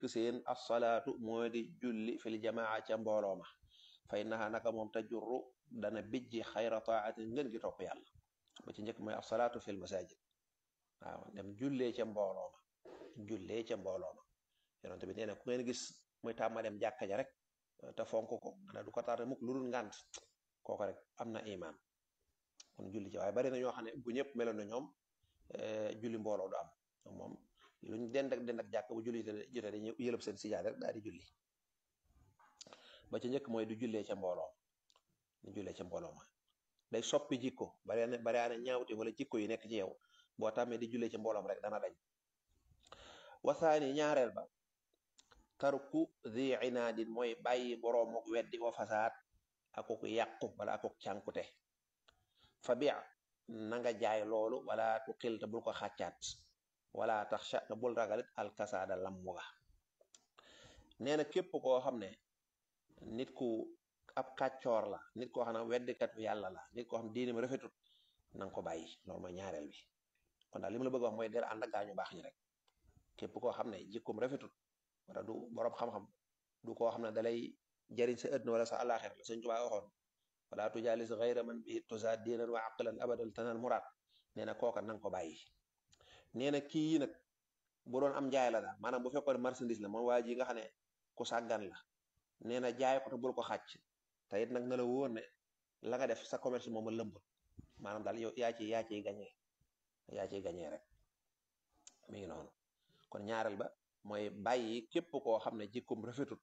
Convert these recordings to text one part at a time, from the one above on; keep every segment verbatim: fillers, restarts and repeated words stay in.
seen as-salaatu mooy di julli fil jamaa ca mbooloo ma fa innaha naka moom tajurru dana bijji xayra taatin ngeen gi topp yàlla ba ci njëkk mooy as-salaatu fil masajid waaw dem jullee ca mbooloo ma jullee ca mbooloo ma yonent bi nee na ku ngeen gis muy tàmma dem jàkka ja rek te fonk ko ana du ko tarde mukk lu dul ngànt kooko rek am na iman kon julli ci waaye bari na ñoo xam ne bu ñëpp meloon na ñoom julli mbooloo du am moom luñ dend ak dend ak jàkk bu julli jotee dañuy yëlëb seen sijaada rek daal di julli ba ca njëkk mooy du jullee ca mbooloo du jullee ca mbooloo ma day soppi jikko bari na bari na ñaawte wala jikko yi nekk ci yow boo tàmmee di jullee ca mbooloom rek dana dañ wasaani ñaareel ba tarku zi inaadin mooy bàyyi boroom ak weddi wa fasaad akuk yàqu wala akuk cànkute fa bi na nga jaay loolu wala tuqil te bul ko xàccaat wala taxsha te bul ragalit alkasaada lammuga nee na képp koo xam ne nit ku ab kàccoor la nit koo xam ne weddikat yàlla la nit koo xam ne diinim rafetut na nga ko bàyyi loolu mooy ñaareel bi kon daal li ma la bëgg wax mooy del ànd ak gaañu baax ñi rek képp koo xam ne jikkum rafetut wala du boroom xam-xam du koo xam ne dalay jariñ sa ëdduna wala sa àllaaxira la Sëñ Tuubaa waxoon wala tujaalis gayra man bi tuzaad diinan wa aqlan abadan tanal muraad nee na kooka nanga ko bàyyi nee na kii nag bu doon am jaay la daal maanaam bu fekkoon marchandise la moom waa ji nga xam ne ku sàggan la nee na jaay ko te bul ko xàcc te it nag na la wóor ne la nga def sa commerce moom a lëmbul maanaam daal yow yaa ci yaa ciy gañee yaa ciy gañee rek mi ngi noonu kon ñaareel ba mooy bàyyi képp koo xam ne jikkum rafetut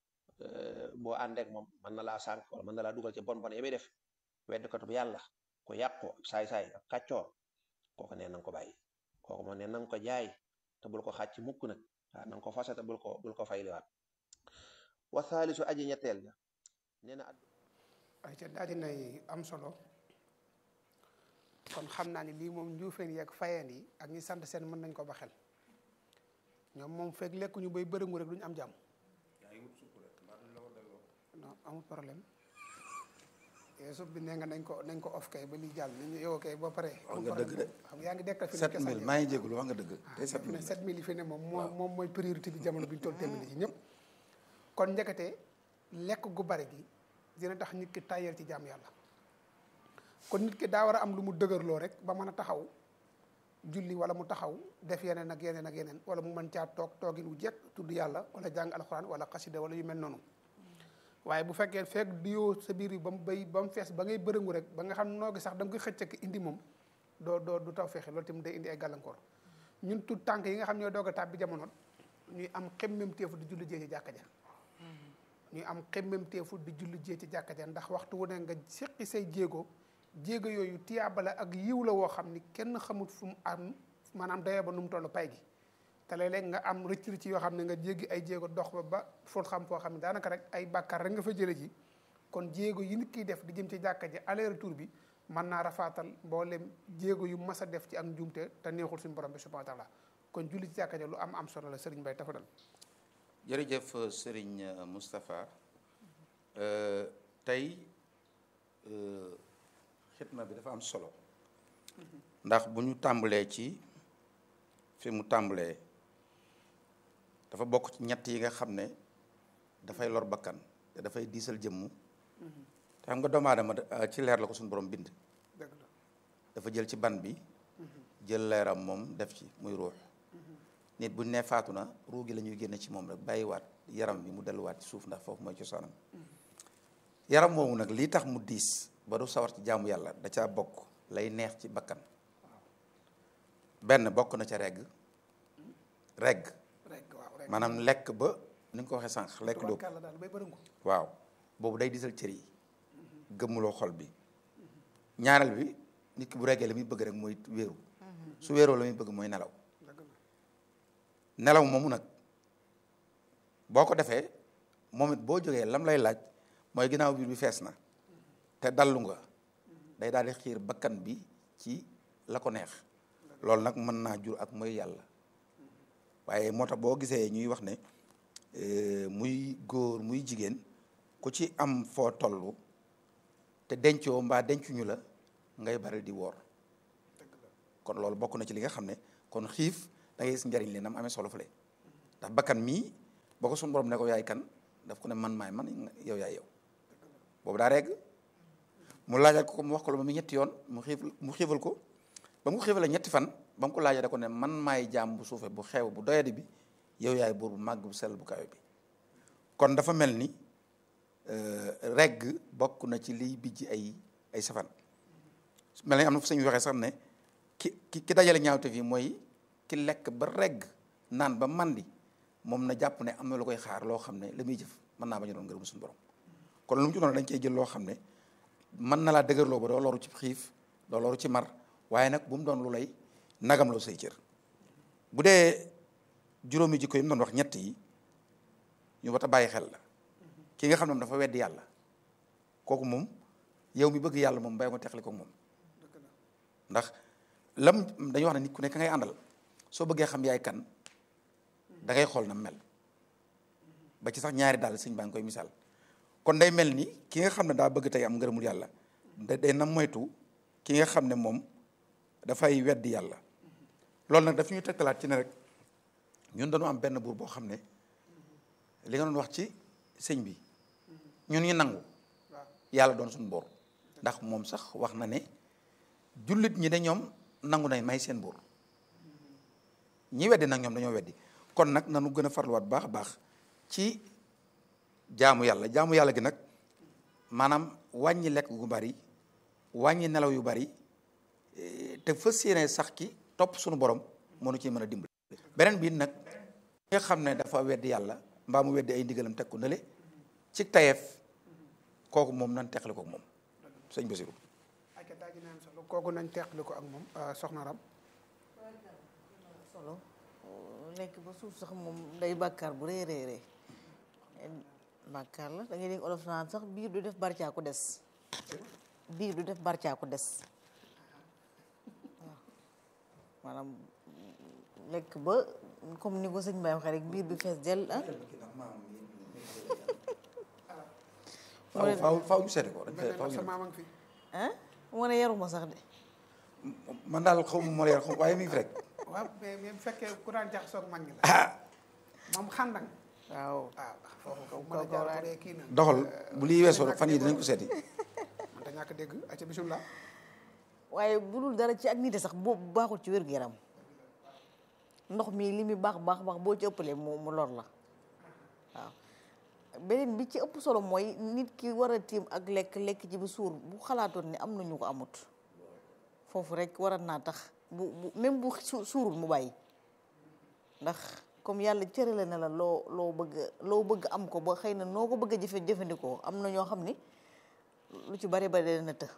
boo àndeek moom mën na laa sànq wala mën na laa dugal ci bon bon yi muy def weddkatu bu yàlla ku yàqu ab saay-saay ab kàccoor kooku nee na nga ko bàyyi kooku moom nee na nga ko jaay te bul ko xàcc mukk nag waaw na nga ko fase te bul ko bul ko fayliwaat wa saalisu aji ñetteel ja nee na ay ca daal dinay am solo kon xam naa ni lii moom njuufeen yi ak fayeen yi ak ñi sant seen mën nañ ko ba xel ñoom moom fekk lekkuñu bay bërëngu rek duñu am jàmm non amul problème suuf bi nee nga nañ ko nañ ko off kay ba lii jàll nañu yow kay ba pare wax nga dëgg de xam yaa ngi dekk fi sept mille maa ngi jégalu wax nga dëgg tey sept mille sept mille yi fi ne moom moo moom mooy priorité bi jamono bi ñu toll téeméer ci ñëpp kon njëkkate lekk gu bari gi dina tax nit ki tàyyeel ci jàmm yàlla kon nit ki daa war a am lu mu dëgërloo rek ba mën a taxaw julli wala mu taxaw def yeneen ak yeneen ak yeneen wala mu mën caa toog toogin wu jekk tudd yàlla wala jàng alxuraan wala xasida wala yu mel noonu waaye bu fekkee fekk diyoo sa biir yi ba mu bay ba mu fees ba ngay bërëngu rek ba nga xam noo gi sax da nga koy xëcc ak indi moom doo doo du taw feexe loolu tamit day indi ay gàllankoor ñun tout tànk yi nga xam ñoo doog a tàbbi jamono ñuy am xemmem teefu di julli jee ci jàkka ja ñuy am xemmem teefu di julli jee ci jàkka ja ndax waxtu wu ne nga seqi say jéego jéego yooyu tiyaaba la ak yiw la woo xam ni kenn xamut fu mu am maanaam dayoo ba nu mu toll pay gi te léeg-léeg nga am rëcc rëcc yoo xam ne nga jéggi ay jéego dox ba ba ful xam foo xam ne daanaka rek ay bàkkaar rek nga fa jële ji kon jéego yi nit kiy def di jëm ci jàkka ji aller retour bi mën naa rafaatal mboolem jéego yu mas a def ci ak njuumte te neexul suñu borom bi subhanahu wa taala kon julli ci jàkka ji lu am am solo la Serigne Mbaye tafadal jërëjëf Serigne Moustapha tey xitma bi dafa am solo ndax bu ñu tàmbalee ci fi mu tàmbalee dafa bokk ci ñett yi nga xam ne dafay lor bakkan te dafay diisal jëmm te xam nga doomu aadama ci leer la ko suñu borom bind dafa jël ci ban bi jël leeram moom def ci muy ruux nit bu ne faatu na ruu gi la ñuy génne ci moom rek bàyyiwaat yaram bi mu delluwaat ci suuf ndax foofu mooy cosaanam yaram moomu nag lii tax mu diis ba du sawar ci jaamu yàlla da caa bokk lay neex ci bakkan benn bokk na ca regg regg maanaam lekk ba ni nga ko waxee sànq lekk doo waaw boobu day diisal cër yi gëmmuloo xol bi ñaareel bi nit ki bu reggee la muy bëgg rek mooy wéeru su wéeroo la muy bëgg mooy nelaw nelaw moomu nag boo ko defee moom it boo jógee lam lay laaj mooy ginnaaw biir bi fees na te dallu nga day daal di xiir bakkan bi ci la ko neex loolu nag mën naa jur ak mooy yàlla waaye moo tax boo gisee ñuy wax ne muy góor muy jigéen ku ci am foo tollu te dencoo mbaa dencuñu la ngay bari di woor kon loolu bokk na ci li nga xam ne kon xiif da ngay gis njariñ li nam amee solo fële ndax bakkan mii boo ko suñu borom ne ko yaay kan daf ko ne man maay man yow yaay yow boobu daa regg mu laajal ko ko mu wax ko lu ba mu ñetti yoon mu xiif mu xiifal ko ba mu ko xiifalee ñetti fan ba mu ko laajee da ko ne man maay jaam bu suufe bu xeew bu doyadi bi yow yaay buur bu màgg bu sell bu kawe bi kon dafa mel ni regg bokk na ci liy bijji ay ay safan mel ni am na fu sëñ waxee sax ne ki ki ki dajale ñaawte fii mooy ki lekk ba regg naan ba mandi moom na jàpp ne am na lu koy xaar loo xam ne la muy jëf mën naa bañ a doon ngërëm suñu borom kon lu mu ci doon dañ cey jël loo xam ne mën na laa dëgërloo ba doo loru ci xiif doo loru ci mar waaye nag bu mu doon lu lay nagam loo say cër bu dee juróomi jikko yi mu doon wax ñett yi ñu wat a bàyyi xel la ki nga xam ne moom dafa weddi yàlla kooku moom yow mi bëgg yàlla moom bay ko teqali ko moom ndax lam dañuy wax ne nit ku nekk ngay àndal soo bëggee xam yaay kan da ngay xool na mel ba ci sax ñaari daal sëñ baa ngi koy misaal kon day mel ni ki nga xam ne daa bëgg tey am ngërëmul yàlla da day na moytu ki nga xam ne moom dafay weddi yàlla loolu nag daf ñuy tegtalaat ci ne rek ñun dañu am benn buur boo xam ne li nga doon wax ci sëñ bi ñun ñu nangu yàlla doon suñu boor ndax moom sax wax na ne jullit ñi de ñoom nangu nañ may seen buur ñi weddi nag ñoom dañoo weddi kon nag nanu gën a farluwaat baax a baax ci jaamu yàlla jaamu yàlla gi nag maanaam wàññi lekk gu bari wàññi nelaw yu bari te fas yéene sax ki topp suñu borom mënu ci mën a dimbali beneen bi nag nga xam ne dafa weddi yàlla mbaa mu weddi ay ndigalam teg ko nële ci tayeef kooku moom nan teqali ko ak moom sëñ Basiru ak daa ji naan solo kooku nañ teqali ko ak moom soxna Ram solo lekk ba suuf sax moom day bàkkaar bu rëy rëy rëy bàkkaar la da ngay dégg olof naan sax biir du def barcaa ko des biir du def barcaa ko des waaw maanaam lekk ba comme ni ko sëñ Baye waxee rek biir bi fees dell ah faaw faaw faaw ñu seete ko dañ koy faaw ñu sa maam a ngi fi ah mu ne yaruma sax de man daal xaw ma moo la yar xaw waaye mi ngi fi rek waaw mais mais bu fekkee ku daan jaxasoo ak mag ñi la ah moom xandang waaw waaw foofu kaw mën a jaar bu dee kii na doxal bu liy weesoo rek fan yi dinañ ko seeti man ta ñàkk dégg acca bisimilah waaye bu dul dara ci ak nit sax boobu baaxul ci wér-gu-yaram ndox mi li muy baax baax baax boo ci ëppalee mu mu lor la waaw beneen bi ci ëpp solo mooy nit ki war a tiim ak lekk lekk ci bu suur bu xalaatoon ne am na ñu ko amut foofu rek war naa tax bu bu même bu suurul mu bàyyi ndax comme yàlla cërale na la loo loo bëgg loo bëgg am ko ba xëy na noo ko bëgg a jëfe jëfandikoo am na ñoo xam ni lu ci bari bari dana të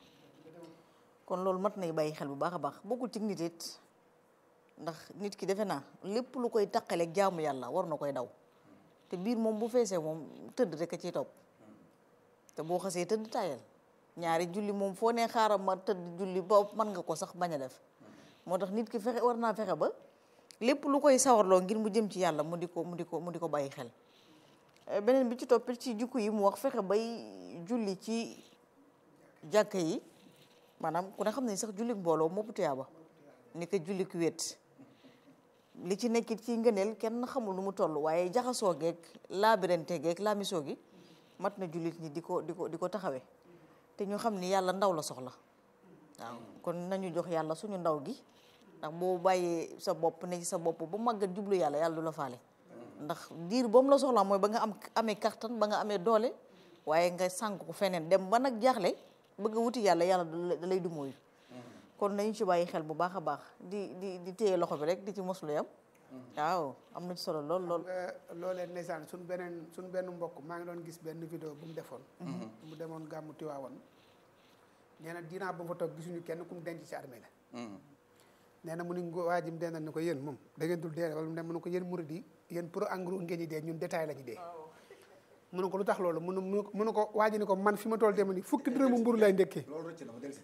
kon loolu mat nay bàyyi xel bu baax a baax bokkul ci nit it ndax nit ki defe naa lépp lu koy taqaleeg jaamu yàlla war na koy daw te biir moom bu feesee moom tëdd rek a ciy topp te boo xasee tëdd tayal ñaari julli moom foo nee xaaral ma tëdd julli ba mën nga ko sax bañ a def moo tax nit ki fexe war naa fexe ba lépp lu koy sawarloo ngir mu jëm ci yàlla mu di ko mu di ko mu di ko bàyyi xel beneen bi ci toppit ci jikko yi mu wax fexe bay julli ci jàkka yi maanaam ku ne xam ne sax julli mbooloo mopp tuyaaba ni ko julli ku wéet li ci nekkit ci ngëneel kenn xamul nu mu toll waaye jaxasoo geeg laabirante geeg laamisoo gi mat na jullit ñi di ko di ko di ko taxawee te ñu xam ni yàlla ndaw la soxla waaw kon nañu jox yàlla suñu ndaw gi ndax boo bàyyee sa bopp ne ci sa bopp ba màggat jublu yàlla yàlla du la faale ndax diir ba mu la soxlaa mooy ba nga am amee kattan ba nga amee doole waaye nga sànk ko feneen dem ba nag jaaxle bëgg a wuti yàlla yàlla da lay du mooyu kon nañu ci bàyyi xel bu baax a baax di di di téye loxo bi rek di ci moslu yam waaw am na ci solo lool lool loolee ndeysaan suñ beneen suñ benn mbokk maa ngi doon gis benn vidéo bu mu defoon mu demoon gàmmu Tiwaawan nee na dinaa ba fa toog gisuñu kenn ku mu denc ci armée la nee na mu ni waa ji mu dendal ni ko yéen moom da ngeen dul dee wala mu ne mu ne ko yéen murid yi yéen pour en gros ngeen ñi dee ñun détail la ñu dee mu ne ko lu tax loolu mu ne mu ne ko waa ji ni ko man fi ma toll dema ni fukki dërëmu mburu lay ndekkee loolu rëcc na ma del si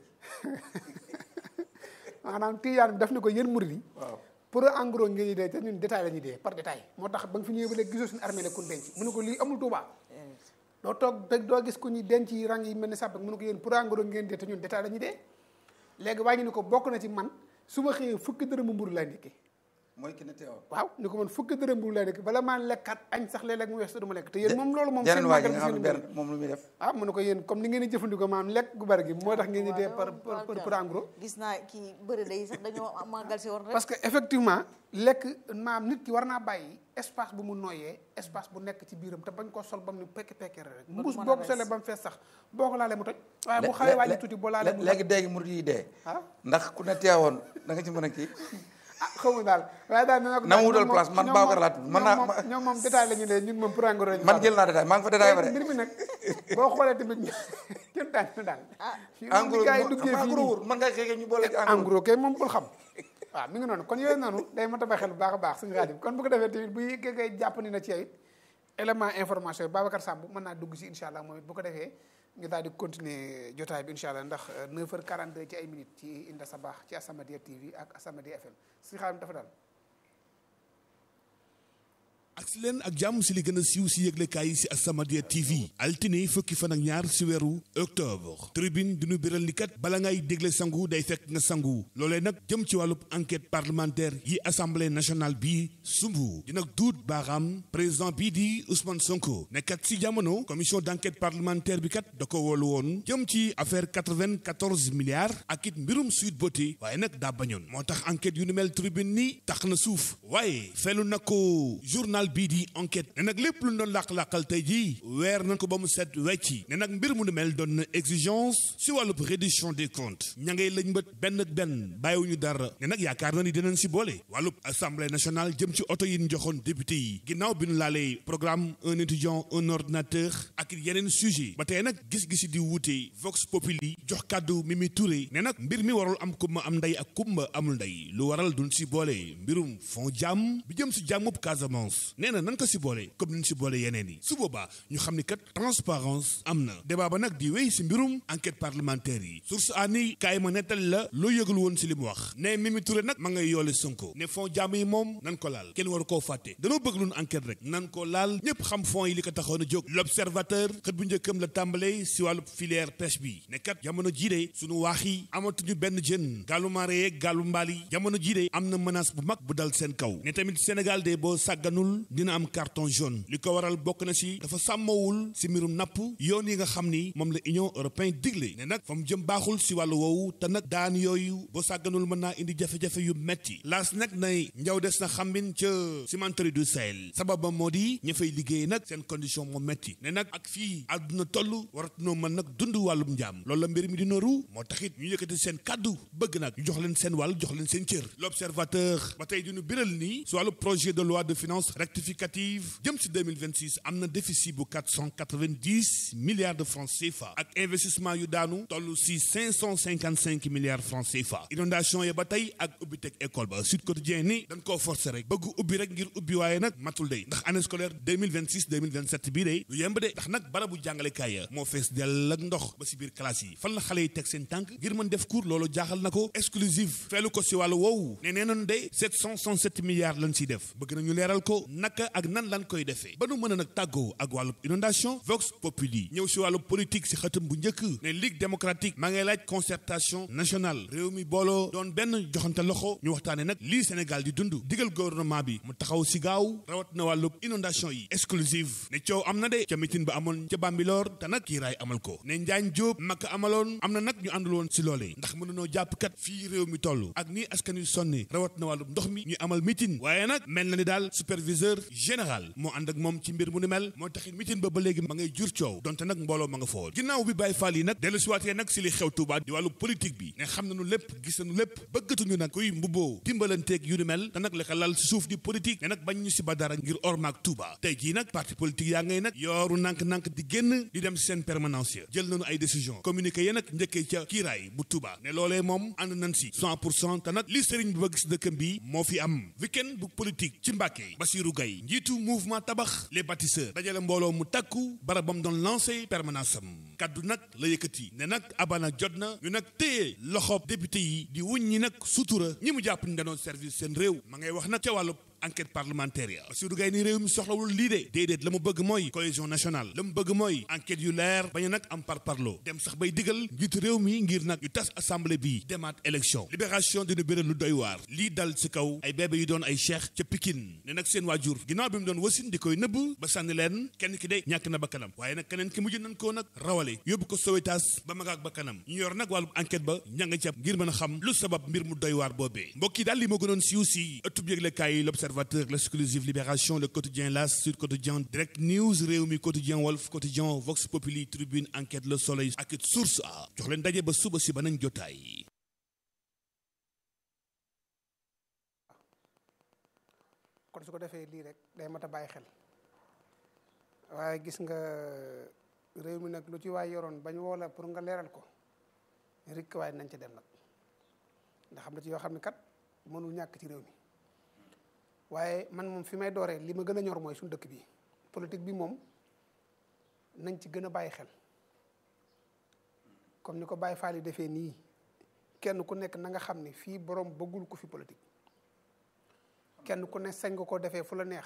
maanaam tiyaan bi daf ni ko yéen murid yi waaw pour en gros ngeen ñi dee te ñun détail la ñuy dee par détail moo tax ba nga fi ñëwee ba léegi gisoo suñu armée la kun denc mu ne ko lii amul Tuubaa doo toog dëgg doo gis ku ñuy denc yi rang yi mel ni sàpp mu ne ko yéen pour en gros ngeen dee te ñun détail la ñuy dee léegi waa ji ni ko bokk na ci man su ma xëyee fukki dërëmu mburu lay ndekkee mooy ki ne teewoon. waaw ni ko man fukki dërëm bu lay nekk bala maa lekkaat añ sax léeg-léeg mu wees du ma lekk te yéen moom loolu moom jeneen seen waa ji màggal nga xam ne seen benn moom lu muy def. ah mu ne ko yéen comme ni ngeen di jëfandikoo maanaam lekk gu bari gi moo tax ngeen di dee par par par en gros. gis naa kii bëri day sax dañoo màggal si woon rek. parce que effectivement lekk maam nit ki war naa bàyyi espace bu mu noyyee espace bu nekk ci biiram te bañ koo sol ba mu ni pekk pekkere rek mbuus boo ko solee ba mu fees sax boo ko laalee mu toj waaye bu xawee wàññi tuuti boo laalee mu léegi dégg murid yi dee ah ndax ku ne teewoon da nga ci mën a kii ah xaw ma daal waaye daal nee na mu wutal place man Babacar laa tudd man naa ñoom moom détail la ñu ne ñun moom pour engrais man jël naa détail maa ngi fa détail ba de mbir mi nag boo xoolee tamit kenn daan na daal en gros gars yi duggee en fii gros man nga xëy ñu boole ci en gros kay moom bul xam waaw mi ngi noonu kon yooyu noonu day ma tabax xel bu baax a baax suñu Xaadim kon bu ko defee tamit bu yëggee ngay jàpp ni na ci it élément information yi Babacar Samb mën naa dugg si incha allah moom it bu ko defee ñu daal di continuer jotaay bi incha allah ndax neuf heures quarante-deux ci ay minutes ci Inda Sabah ci As-Samadiyya T V ak As-Samadiyya F M suñu Xaadim dafa daal agsi leen ak jàmm si li gën a siiw si yëglekaay yi si As-Samadiyya T V altine fukki fan ak ñaar si weeru octobre tribune di nu biral ni kat bala ngay dégle sangu day fekk nga sangu loolee nag jëm ci wàllub enquête parlementaire yi assemblée nationale bi sumbu di nag duut baaraam président bii di Ousmane Sonko ne kat si jamono commission d' enquête parlementaire bi kat da ko woolu woon jëm ci affaire quatre-vingt-quatorze milliards ak it mbirum Sweet Beauté waaye nag daa bañoon moo tax enquête yu nu mel tribune ni tax na suuf waaye felu na ko journal bii di enquête ne nag lépp lu doon làq-làqal tey jii weer nañ ko ba mu set wecci ne nag mbir mu nu mel doon na exigence si wàllub reddition des comptes ña ngay lañ mbët benn ak benn bàyyiwuñu dara ne nag yaakaar na ni dinañ si boole wàllub assemblée nationale jëm ci oto yi ñu joxoon député yi ginnaaw bi ñu laalee programme un étudiant un ordinateur ak yeneen sujet ba tey nag gis-gisi di wuute Vox Populi jox kàddu Mimi Touré ne nag mbir mi warul am kumba am ndey ak kumba amul ndey lu waral duñ si boole mbirum fond jàmm bi jëm si jàmmub Casamance nee na nan ko si boole comme ni ñu si boole yeneen yi su boobaa ñu xam ni kat transparence am na débat ba nag di wéy si mbirum enquête parlementaire yi source ani kaay ma nettal la loo yëgul woon si li mu wax ne Mimi Touré nag ma ngay yoole Sonko ne fond jàmm yi moom nan ko laal kenn waru koo fàtte danoo bëgg luñ enquête rek nan ko laal ñëpp xam fond yi li ko taxoon a jóg l'observateur xët bu njëkkam la tàmbalee si wàllu filière pêche bi ne kat jamono jii de suñu waax yi amatuñu benn jën gaalu marée yeeg gaalu mbaal yi jamono jii de am na menace bu mag bu dal seen kaw ne tamit Sénégal de boo sàgganul dina am carton jaune li ko waral bokk na si dafa sàmmawul si mbirum napp yoon yi nga xam ni moom la Union européenne digle ne nag fa mu jëm baaxul si wàllu woowu te nag daan yooyu boo sàgganul mën naa indi jafe-jafe yu metti laas nag nay njaw des na xambin ca cimenterie du Sahel sababam moo di ña fay liggéey nag seen condition moo metti ne nag ak fii àdduna toll waratunoo mën nag dund wàllum njaam loolu la mbir mi di noru moo taxit ñu yëkkati seen kàddu bëgg nag ñu jox leen seen wàll jox leen seen cër l'observateur ba tey di ñu biral ni si wàllu projet de loi de finances rectificative jëm si deux mille vingt-six am na déficit bu quatre cent quatre-vingt-dix milliards de francs C F A ak investissement yu daanu toll si cinq cent cinquante-cinq milliards francs C F A inondation ya ba tey ak ubbi teg école ba Sud Quotidien ni dañ koo forcer rek bëgg ubbi rek ngir ubbi waaye nag matul day ndax année scolaire deux mille vingt-six deux mille vingt-sept bii day lu yemb de ndax nag barabu jàngalekaay ya moo fees dell ak ndox ba si biir classe yi fan la xale yi teg seen tànk ngir mën def cours loolu jaaxal na ko exclusive feelu ko si wàllu woowu ne nee nañ de sept cent soixante-sept milliards lañ siy def bëgg nañu leeral ko naka ak nan lan koy defee ba nu mën a nag tàggoo ak wàllu inondation Vox Populi ñëw si wàllu politique si xëtam bu njëkk ne Ligue démocratique maa ngay laaj concertation nationale réew mi booloo doon benn joxante loxo ñu waxtaane nag lii Sénégal di dund digal gouvernement bi mu taxaw si gaaw rawat na wàllu inondation yi exclusive ne coow am na de ca mitin ba amoon ca Bambilor te nag kiiraay amal ko ne Njaañ Jóob makka amaloon am na nag ñu àndul woon si loolee ndax mënunoo jàpp kat fii réew mi toll ak nii askan yu sonni rawat na wàllu ndox mi ñu amal mitin waaye nag mel na ni daal superviseur général moo ànd ak moom ci mbir mu ni mel moo taxit mitin ba ba léegi ma ngay jur coow donte nag mbooloo ma nga fool ginnaaw bi Baye Fall yi nag dellu siwaatee nag si li xew Touba di wàllu politique bi ne xam nañu lépp gis nañu lépp bëggatuñu nag kuy mbubboo dimbalanteeg yu ni mel te nag li ko lal si suuf di politique ne nag bañ ñu si ba dara ngir ormaak Touba tey jii nag parti politique yaa ngay nag yooru nank-nank di génn di dem si seen permanence ya jël nañu ay décision communiqué ya nag njëkkee ca kiiraay bu Touba ne loolee moom ànd nañ si cent pour cent te nag li sëriñ bi ba gis dëkkam bi moo fi am weekend bu politique ci Mbàkke Bassirou Gaye njiitu mouvement tabax les bâtisseurs dajale mbooloo mu takku bara bam doon lancé permanence am kaddu nag la yëkkati ne nag abana jot na ñu nag téye loxob député yi di wuñ ñi nag sutura ñi mu jàpp ni danoon service seen réew ma ngay wax nag ca wàllu enquête parlementaire ya Bassirou Gaye ni réew mi soxlawul lii de déedéet la mu bëgg mooy cohésion nationale la mu bëgg mooy enquête yu leer bañ a nag am par parlo dem sax bay digal njiitu réew mi ngir nag yu tas assemblée bi demaat élection libération dina béral lu doy waar lii dal ci kaw ay bébé yu doon ay cheikh ca Pikine ne nag seen waajur ginnaaw bi mu doon wasin di koy nëbb ba sànni leen kenn ki de ñàkk na bakkanam waaye nag keneen ki mujj nañ koo nag rawale yóbbu ko Sowétas ba magaak bakkanam ñu yor nag wàllu enquête ba ña nga ca ngir mën a xam lu sabab mbir mu doy waar boobee mbokk yi daal li moo gënoon siiw si ëttub yëglekaay yi l'Observateur l'exclusive Libération le quotidien L'As Sud Quotidien Direct News Rewmi Quotidien Walf Quotidien Vox Populi Tribune Enquête Le Soleil ak it Source A jox leen daje ba suba si banañ jotaay. kon su ko defee lii rek day mat a bàyyi xel waaye gis nga réew mi nag lu ci waay yoroon bañ woo la pour nga leeral ko rikk waaye nañ ci dem nag ndax xam na ci yoo xam ne kat mënul ñàkk ci réew mi waaye man moom fi may dooree li ma gën a ñor mooy suñu dëkk bi politique bi moom nañ ci gën a bàyyi xel comme ni ko Baye Fall yi defee nii kenn ku nekk na nga xam ne fii borom bëggul ko fi politique kenn ku ne sañ nga koo defee fu la neex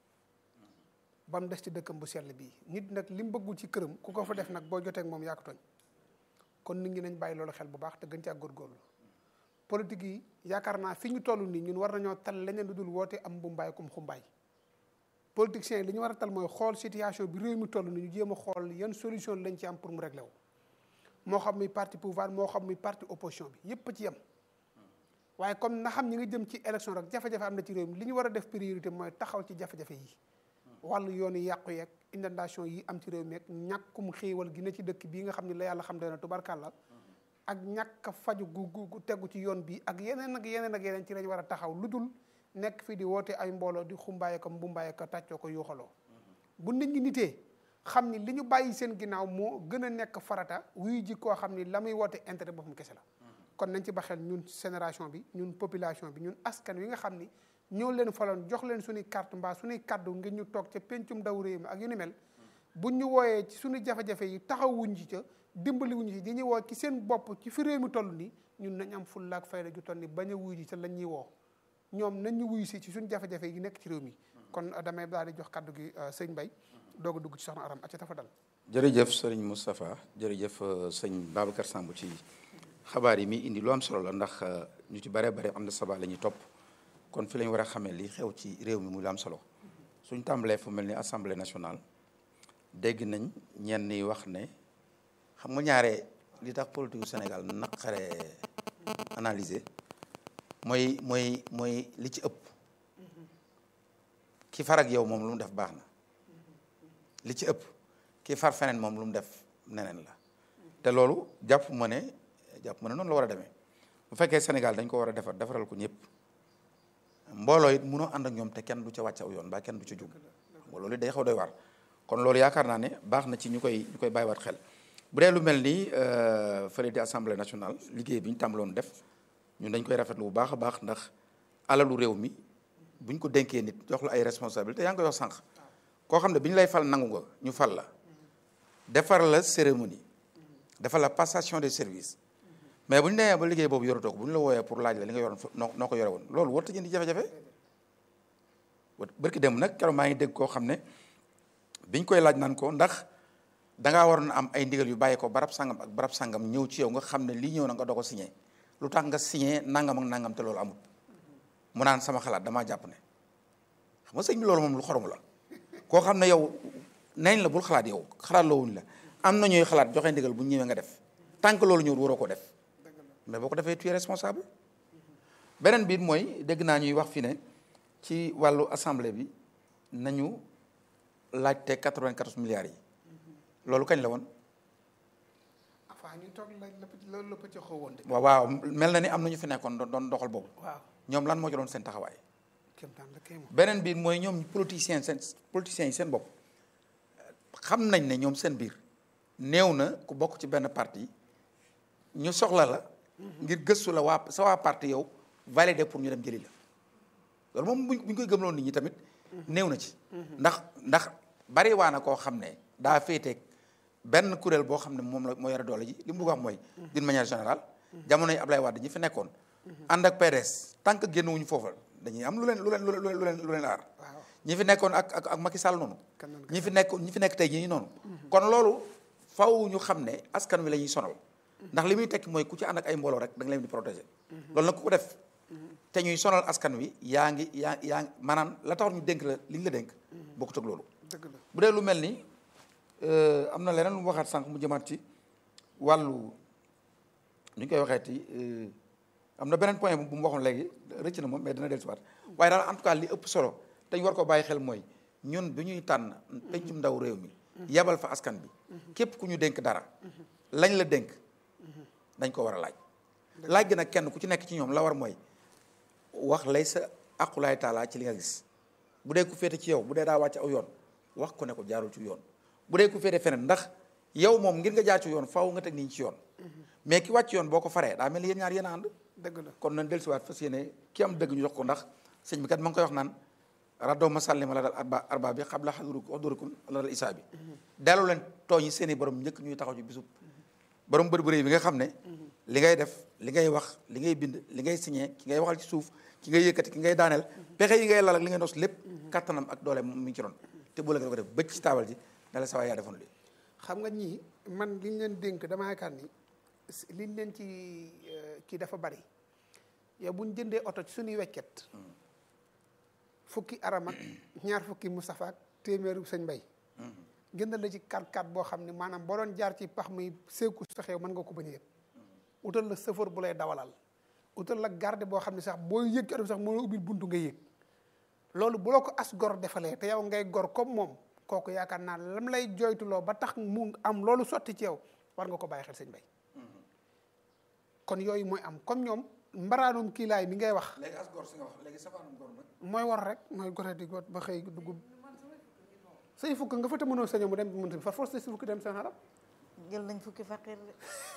ba mu des ci dëkkam bu sell bii nit nag li mu bëggul ci këram ku ko fa def nag boo jotee ak moom yaa ko tooñ kon nit ñi nañ bàyyi loolu xel bu baax te gën ci ak góorgóorlu politique yi yaakaar naa fi ñu toll nii ñun war nañoo tal leneen lu dul woote am mbumbaay kum xumbaay politiciens yi li ñu war a tal mooy xool situation bi réew mi toll nii ñu jéem a xool yan solution lañ ci am pour mu régler wu moo xam muy parti pouvoir moo xam muy parti opposition bi yépp a ci yem waaye comme na xam ñi nga jëm ci élection rek jafe-jafe am na ci réew mi li ñu war a def priorité mooy taxaw ci jafe-jafe yi wàllu yoonu yàqu yeeg inondation yi am ci réew mi ak ñàkkum xéewal gi ne ci dëkk bii nga xam ne la yàlla xam dana tubarkàlla ak ñàkk faju gu gu tegu ci yoon bi ak yeneen ak yeneen ak yeneen ci lañ war a taxaw lu dul nekk fii di woote ay mbooloo di xumbaaye ko mbumbaay ko tàccoo ko yuuxaloo bu nit ñi nitee xam ni li ñu bàyyi seen ginnaaw moo gën a nekk farata wuy ji koo xam ni la muy woote intérêt boppam kese la kon nañ ci baxel ñun génération bi ñun population bi ñun askan wi nga xam ni ñoo leen faloon jox leen suñuy carte mbaa suñuy kaddu ngir ñu toog ca pencum ndaw réew mi ak yu ni mel buñ ñu wooyee ci suñu jafe-jafe yi taxawuñ ci ca dimbali wuñ ci di ñu woo ci seen bopp ci fi réew mi toll nii ñun nañ am fulla ak fayda ju toll ni bañ a wuyu ji ca lañ ñuy woo ñoom nañ ñu wuyu si ci suñu jafe-jafe yi nekk ci réew mi kon damay daal di jox kaddu gi sëñ Mbaye doog a dugg ci soxna Aram ak ca tafa dal jërëjëf sëriñ Moustapha jërëjëf sëñ Babacar Samb ci xabaar yi mi indi lu am solo la ndax ñu ci bare bare am na sabaa la ñuy topp kon fi lañ war a xamee li xew ci réew mi muy lu am solo suñ tàmbalee fu mel ni assemblée nationale dégg nañ ñenn ñi wax ne xam nga ñaare li tax politique Sénégal naqare analyser mooy mooy mooy li ci ëpp ki far ak yow moom lu mu def baax na li ci ëpp ki far feneen moom lu mu def neneen la te loolu jàpp ma ne jàpp ma ne noonu la war a demee bu fekkee Sénégal dañ ko war a defar defaral ko ñëpp mbooloo it munoo ànd ak ñoom te kenn du ca wàcc aw yoon ba kenn du ca jug loolu day xaw doy war kon loolu yaakaar naa ne baax na ci ñu koy ñu koy bàyyiwaat xel bu dee lu mel ni fële di assemblée nationale liggéey bi ñu tàmbaloon def ñun dañ koy rafetlu bu baax a baax ndax alalu réew mi buñ ko dénkee nit jox la ay responsabilité yaa ngi koy wax sànq koo xam ne bi ñu lay fal nangu nga ñu fal la defar la cérémonie defar la passation des services mais bu ñu demee ba liggéey boobu yoratoo ko bu ñu la wooyee pour laaj la li nga yoroon noo noo ko yore woon loolu warut a jëndi jafe-jafe barki dem nag keroog maa ngi dégg koo xam ne biñ koy laaj naan ko ndax dangaa waroon am ay ndigal yu bàyyi ko barab sangam ak barab sangam ñëw ci yow nga xam ne lii ñëw na nga doo ko signé lu tax nga signé nangam ak nangam te loolu amul mu naan sama xalaat damaa jàpp ne xam nga sëñ bi loolu moom lu xorom la koo xam ne yow nañ la bul xalaat yow xalaat la wuñ la am na ñooy xalaat joxe ndigal bu ñëwee nga def tant que loolu ñëwul waroo ko def mais boo ko defee tu es responsable beneen biit mooy dégg naa ñuy wax fi ne ci wàllu assemblée bi nañu laajte quatre-vingt-quatorze milliards yi loolu kañ la woon. enfin ñu toog la loolu la pëcc xaw woon de. waaw waaw mel na ni am na ñu fi nekkoon doon doxal boobu. waaw ñoom lan moo ci doon seen taxawaay. kéemtaan la kay moom. beneen biir mooy ñoom politiciens seen politiciens yi seen bopp xam nañ ne ñoom seen biir néew na ku bokk ci benn parti ñu soxla la. ngir gëstu la waa sa waa parti yow validé pour ñu dem jëli la loolu moom buñ buñ koy gëmloon nit ñi tamit néew na ci. ndax ndax bari waa na koo xam ne daa féeteeg benn kuréel boo xam ne moom la moo yore doole ji li mu bëgg wax mooy. d'une manière générale. jamonoy Ablaye Wade ñi fi nekkoon. ànd ak P D S tant que génn wuñu foofa dañuy am lu leen lu leen lu leen lu leen lu leen aar waaw ñi fi nekkoon ak ak ak Macky Sall noonu kan nan ñi fi nekk ñi fi nekk tey jii noonu kon loolu faw ñu xam ne askan wi la ñuy sonal ndax li muy tekki mooy ku ci ànd ak ay mbooloo rek da nga leen di protéger loolu nag ku ko def te ñuy sonal askan wi yaa ngi yaa yaa ngi maanaam la tax ñu dénk la li ñu la dénk bokkut ak loolu dëgg la bu dee lu mel ni am na leneen lu mu waxaat sànq mu jëmaat ci wàllu ñu koy waxeeti am na beneen point bu mu waxoon léegi rëcc na moom mais dina dellusiwaat waaye daal en tout cas li ëpp solo te ñu war ko bàyyi xel mooy ñun bi ñuy tànn pencum ndaw réew mi yebal fa askan bi képp ku ñu dénk dara lañ la dénk dañ ko war a laaj laaj gi nag kenn ku ci nekk ci ñoom la war mooy wax lay sa aqulaay taala ci li nga gis bu dee ku féete ci yow bu dee daa wàcc aw yoon wax ko ne ko jaarul ci yoon bu dee ku féete feneen ndax yow moom ngir nga jaar ci yoon faaw nga teg nii ci yoon mais ki wàcc yoon boo ko faree daa mel ni yéen ñaar yéen a ànd dëgg la kon nañ dellusiwaat fas yéene ki am dëgg ñu jox ko ndax sëñ bi kat ma ngi koy wax naan raddaw ma sàllima la dal arba arba bi xabla xadurikum la dal isaa bi delloo leen tooñ yi seen i borom njëkk ñuy taxaw ci bisub borom bër bëri bi nga xam ne li ngay def li ngay wax li ngay bind li ngay signé ki ngay waxal ci suuf ki ngay yëkkati ki ngay daaneel pexe yi ngay lal ak li ngay nos lépp kattanam ak doole mi ngi ci doon te bu la ko def bëcc ci taabal ji ne la sa waay yaa defoon li xam nga ñii man liñ leen dénk dama yaakaar ni liñ leen ci kii dafa bari yow buñ jëndee oto ci suñuy wekket fukki aram ak ñaar fukki Moustapha ak téeméeru sëñ Mbay gëndal la ci quatre quatre boo xam ne maanaam boo doon jaar ci pax muy seeku sa xew mën nga ko bañ a yëg utal la chauffeur bu lay dawalal utal la garde boo xam ne sax boo yëg ci oto bi sax moo ubbil buntu nga yëg loolu bu la ko as gor defalee te yow ngay gor comme moom kooku yaakaar naa lam lay joytuloo ba tax mu am loolu sotti ci yow war nga ko bàyyi xel sëñ Mbay kon yooyu mooy am comme ñoom mbaraanum kii laay mi ngay wax léegi as gor si nga wax léegi safaanum gor nag mooy war rek mooy gore di got ba xëy dugub say fukk nga fa te mënoo sañoo mu dem mënta fa force si fukki dem seen xarab jël nañ fukki faqir de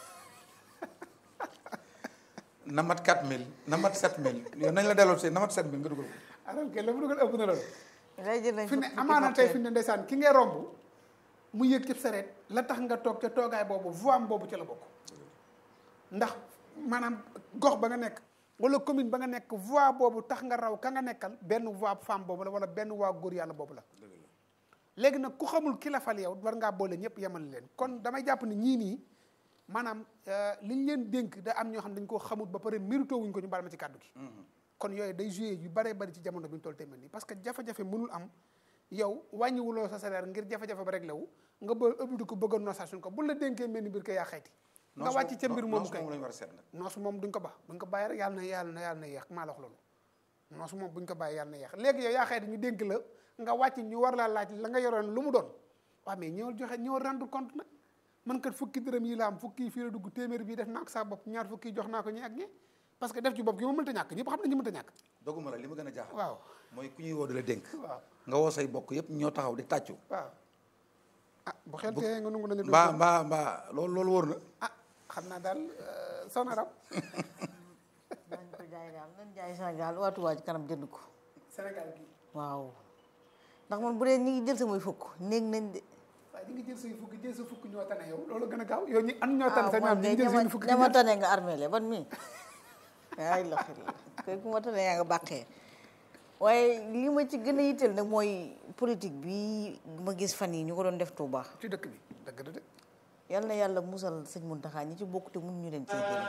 na mat quatre mille na mat sept mille yow nañ la delloo si na mat sept mille nga dugal ko aram ke la mu dugal ëpp na loolu lay jël nañ fi ne fukki amaana tey fi faqir ne ndeysaan ki ngay romb mu yëg ci sareet la tax nga toog ca toogaay boobu voix am boobu ca la bokk ndax maanaam gox ba nga nekk wala commune ba nga nekk voix boobu tax nga raw ka nga nekkal benn voix femme boobu la wala benn voix góor yàlla boobu la léegi nag ku xamul ki la fal yow war ngaa boole ñëpp yemal leen kon damay jàpp ne ñii nii maanaam liñ leen dénk da am ñoo xam dañ koo xamut ba pare mérito wuñ ko ñu baal ma ci kàddu gi kon yooyu day joué yu baree bari ci jamono bi ñu toll tamit nii parce que jafe-jafe mënul am yow wàññiwuloo sa salaire ngir jafe-jafe ba réglé wu nga ba ëbbidu ko bëgg a noosation ko bu la dénkee mel ni mbir ko yaa xayti nga wàcc ca mbir moomu kay lañu war a seet nag noosu moom duñ ko baax buñ ko bàyyi rek yàlla na yàlla na yàlla na yeex maa la wax loolu noosu moom buñ ko bàyyi yàlla na yeex léegi yow yaa xayti ñu dénk la nga wàcc ñu war laa laaj la nga yoroon lu mu doon waaw mais ñëwal joxe ñëwal rendre compte nag man kat fukki dërëm yi la am fukki fii la dugg téeméer bii def naa ko saa bopp ñaar fukki jox naa ko ñi ak ñi parce que def ci bopp gi ma mënta ñàkk ñëpp xam ne ñu mënta ñàkk doguma la li ma gën a jaaxal waaw mooy ku ñuy woo di la dénk waaw nga woo say bokk yëpp ñoo taxaw di tàccu waaw ah bu xel tee nga nungu nañu mbaa mbaa mbaa loolu loolu wóor na ah xam naa daal soxna Rab nañ ko jaay daal nañ jaay Sénégal waatu waa ci kanam jënd ko Sénégal gi waaw ndax man bu dee ñi ngi jël samay fukk néeg nañ de waaye ñi ngi jël say fukki jël sa fukki ñoo tane yow loolu gën a gaaw yow ñi an ñoo tane sa ah ñoom man ñi de ngi jël ñama seen fukki ñama tane nga armele ban mii ay la xel koy ku ma tane yaa nga bàqee waaye li ma ci gën a yitteel nag mooy politique bi ma gis fan yi ñu ko doon def Touba ci dëkk bi dëgg la de yal na yàlla musal sëñ Muntaxa ñi ci bokk te mun ñu leen cee génn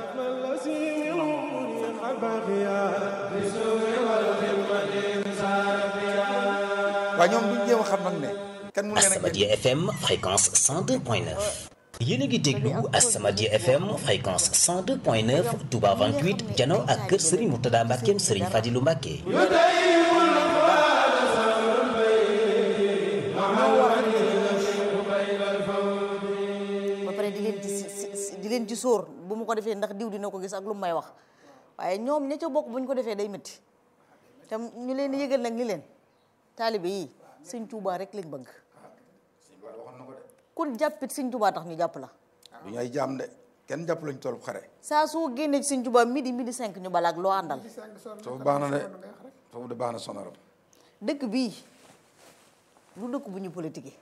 waaye ñoom duñ jéem a xam nag ne kenn mu leen a As-Samadiyya F M fréquence cent deux point neuf yéen a ngi déglu As-Samadiyya F M fréquence cent deux point neuf Touba vingt-huit jano ak kër Serigne Mourtada Mbackeem Serigne Fadilou Mbacke ba pare di leen ci di leen ci sóor bu mu ko defee ndax diw dina ko gis ak lu may wax waaye ñoom ña ca bokk bu ñu ko defee day métti te ñu leen di yëgal nag ni leen taalibe yi sëñ Touba rek lañ bëgg kun jàppit sëñ Touba tax ñu jàpp la duñu ay jaam de kenn jàpp lañu tool bu xare saa soo génnee ci sëñ Touba midi midi cinq ñu balaak loo àndal foofu baax na de foofu de baax na sonaram dëkk bii lu dëkk bu ñu politique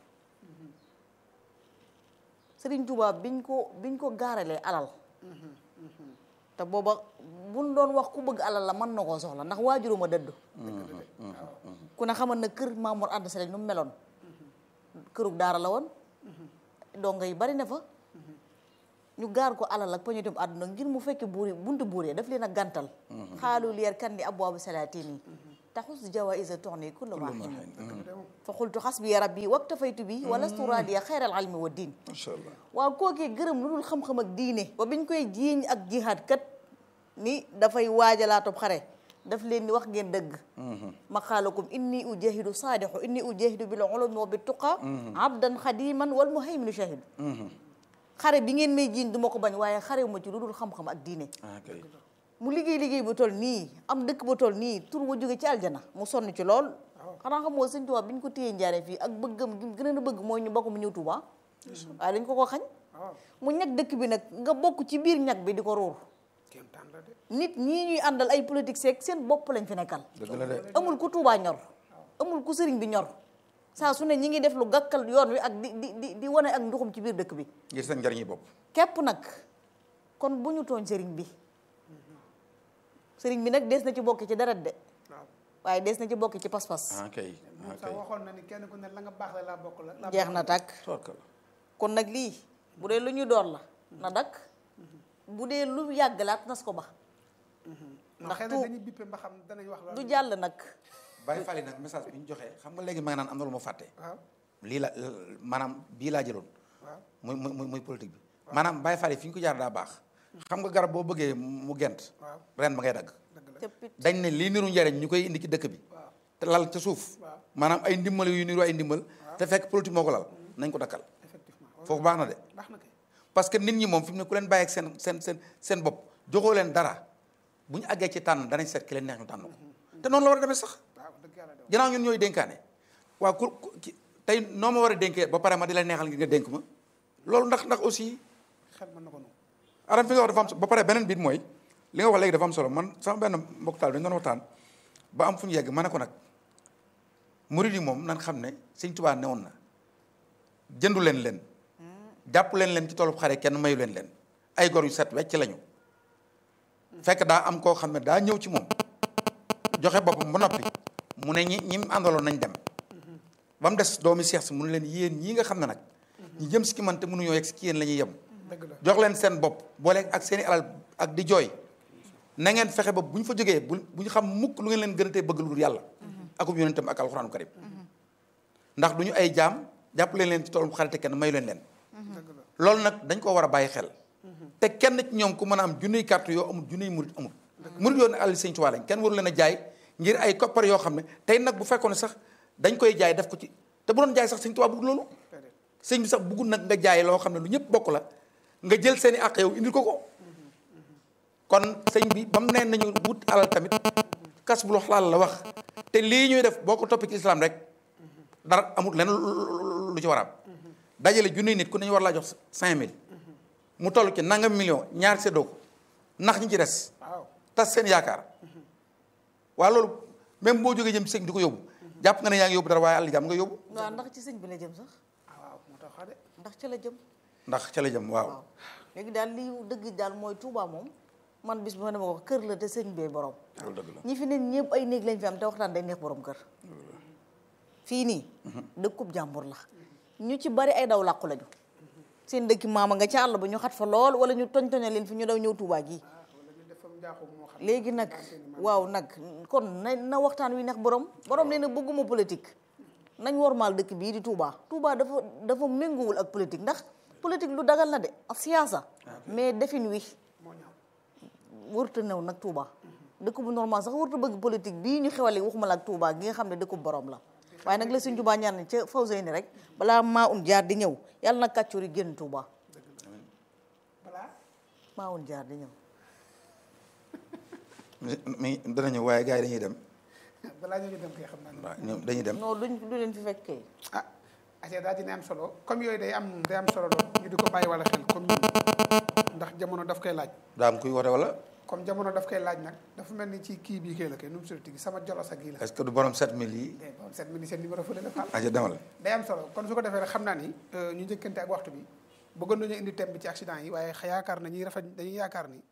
sëriñ Touba biñ ko biñ ko gaaralee alal te booba buñ doon wax ku bëgg alal la mën na koo soxla ndax waajuruma dëddu ku ne xamal na kër Mamour Anta Sali nu mu meloon kërug daara la woon donga yi bari na fa ñu gaar ko alal ak poñetum àdduna ngir mu fekk buur yi buntu buur yi daf leen a gàntal xaalu leer kan di abwaabu salaatini taxus jawaïsa tourni kulla maahin fa xultu xasbi rabbi waktafaytu bi walastu raadiya xayral almi wa diin macha allah waaw kookee gërëm lu dul xam-xam ak diine ba biñ koy jiiñ ak jihaad kat ni dafay waajalaatub xare daf leen ni wax ngeen dëgg maqaalakum inni ujahidu saadixu inni ujahidu bil ulumi wa bit tuqa abdan xadiman wal muhayminu shahidu xare bi ngeen may jiiñ du ma ko bañ waaye xare ma ci lu dul xam-xam ak diine mu liggéey liggéey bu toll nii am dëkk bu toll nii tur wa jóge ci aljana mu sonn ci lool xanaa xam moo sëñ Tuubaa bi ñu ko téyee njaare fii ak bëggam gi gën a bëgg mooy ñu bokk mu ñëw Tuubaa waaye dañ ko ko xañ mu ñag dëkk bi nag nga bokk ci biir ñag bi di ko ruur nit ñii ñuy àndal ay politique seeg seen bopp lañ fi nekkal amul ku Tuubaa ñor amul ku sëriñ bi ñor saa su ne ñi ngi def lu gàkkal yoon wi ak di di di di wane ak nduxum ci biir dëkk bi ngir seen njariñi bopp képp nag kon bu ñu tooñ sëriñ bi sëriñ bi nag des na ci bokki ci deret de waaye des na ci bokki ci pas-pas ah kay ah sax kay waxoon na ni kenn ku ne la nga baax la laa bokk la jeex na tàkk kon nag lii bu dee lu ñu door la na dakk bu dee lu yàgg laat nas ko ba ndax xëy na dañuy bippe ba xam danañ wax loolu du jàll nag Baye Fall nag message bi ñu joxee xam nga léegi ma nga naan am na lu ma fàtte waaw lii la maanaam bii laa jëloon waaw muy muy muy politique bi maanaam Baye Fall fi ñu ko jaar daa baax xam nga garab boo bëggee mu gent waaw ren ba ngay dagg te pit dañ ne lii niru njariñ ñu koy indi ci dëkk bi te lal ca suuf maanaam ay ndimbal yu niru ay ndimbal te fekk politique moo ko lal nañ ko dakkal effectivement foofu baax na de baax na kay parce que nit ñi moom fi mu ne ku leen bàyyi ak seen seen seen seen bopp joxoo leen dara bu ñu àggee ci tànn danañ seet ki leen neex ñu tànn ko te noonu la war a demee sax waaw dëgg yàlla de ginnaaw ñun ñooy dénkaane waaw ku ku ki- tey noo ma war a dénkee ba pare ma di la neexal ngir nga dénk ma loolu ndax ndax aussi xel mën na ko noonu aram fi nga wax dafa am solo ba pare beneen biit mooy li nga wax léegi dafa am solo man sama benn mbokk taal dañu doon waxtaan ba am fu ñu yegg ma ne ko nag murid yi moom nan xam ne Sëñ Tuubaa newoon na jëndu leen leen jàpp leen leen ci toolu xare kenn mayu leen leen ay gor yu set wecc lañu fekk daa am koo xam ne daa ñëw ci moom joxe boppam ba noppi mu ne ñi ñi mu àndaloon nañ dem ba mu des doomi seex si mu ne leen yéen ñii nga xam ne nag ñi jëm si ki man te mënuñoo yegg si ki yéen la ñuy yem dëgg la jox leen seen bopp boole ak seen i alal ak di jooy na ngeen fexe ba bu ñu fa jógee bu bu ñu xam mukk lu ngeen leen gën a tee bëgg lu dul yàlla akum yonentam ak alxuraanu karim ndax du ñu ay jaam jàpp leen leen ci toolu xarite kenn mayu leen leen dëgg la loolu nag dañ ko war a bàyyi xel te kenn ci ñoom ku mën a am junniy carte yoo amul junniy murit amul murit yoo ne àll Sëñ Tuubaa lañ kenn waru leen a jaay ngir ay koppar yoo xam ne tey nag bu fekkoon ne sax dañ koy jaay def ko ci te bu doon jaay sax Sëñ Tuubaa bëgg loolu sëñ bi sax bëggul nag nga jaay loo xam ne lu ñëpp bokk la nga jël seen i àq yow indil ko ko kon sëñ bi ba mu neen nañu wut alal tamit kas bu xalaal la wax te lii ñuy def boo ko toppee ci islam rek dara amul lenn lu ci war a am dajale junniy nit ku ne ñu war laa jox cinq mille mu toll ci nangam million ñaar séddoo ko nax ñi ci des waaw tas seen yaakaar waaye loolu même boo jógee jëm ci sëñ di ko yóbbu jàpp nga ne yaa ngi yóbbu dara waaye àll jàmm nga yóbbu waaw ndax ci sëñ bi la jëm sax ah waaw moo tax de ndax ca la jëm ndax ca la jëm waaw waaw léegi daal lii dëgg daal mooy Touba moom man bis bu ma dama wax kër la te sëñ bee borom loolu dëgg la ñi fi ne ñëpp ay néeg lañ fi am te waxtaan day neex borom kër fii nii dëkkub jàmbur la ñu ci bari ay daw làqu lañu seen dëkki maama nga ci àll ba ñu xat fa lool wala ñu toñ toña leen fi ñu daw ñëw Touba gi wala ñu def fa njaaxum moo xam léegi nag waaw nag kon na na waxtaan wi neex borom borom nee na bëgguma politique nañ wormaal dëkk bii di Touba Touba dafa dafa méngoowul ak politique ndax politique lu dagal na de ak siyaasa mais defin wi moo ñaaw wërta new nag Touba dëkk bu normal sax wërta bëgg politique bii ñu xewale waxuma la ak Touba gi nga xam ne dëkku borom la waaye nag la Sëñ Touba ñaan ca Fawzeyni rek balaa maa un jaar di ñëw yàlla na kàccoor yi génn Touba balaa maa un jaar di ñëw mi dana ñëw waaye gars yi dañuy dem balaa ñoo ñu dem kay xam naa ne waaw ñoom dañuy dem non duñ du leen fi fekkee ah ace daa dina am solo comme yooyu day am day am solo lool ñu di ko bàyyi wala xel comme ñun ndax jamono daf koy laaj daa am kuy woote wala comme jamono daf koy laaj nag dafa mel ni ci kii bii kay la kay nu mu surti gi sama jolo sa gii la est-ce que du borom sept mille yi day bon sept mille seen numéro fële la faal aja demal day am solo kon su ko defee rek xam naa ni ñu njëkkante ak waxtu bi bëggoon nañu indi thème bi ci accident yi waaye yaakaar na ñuy rafet dañuy yaakaar ni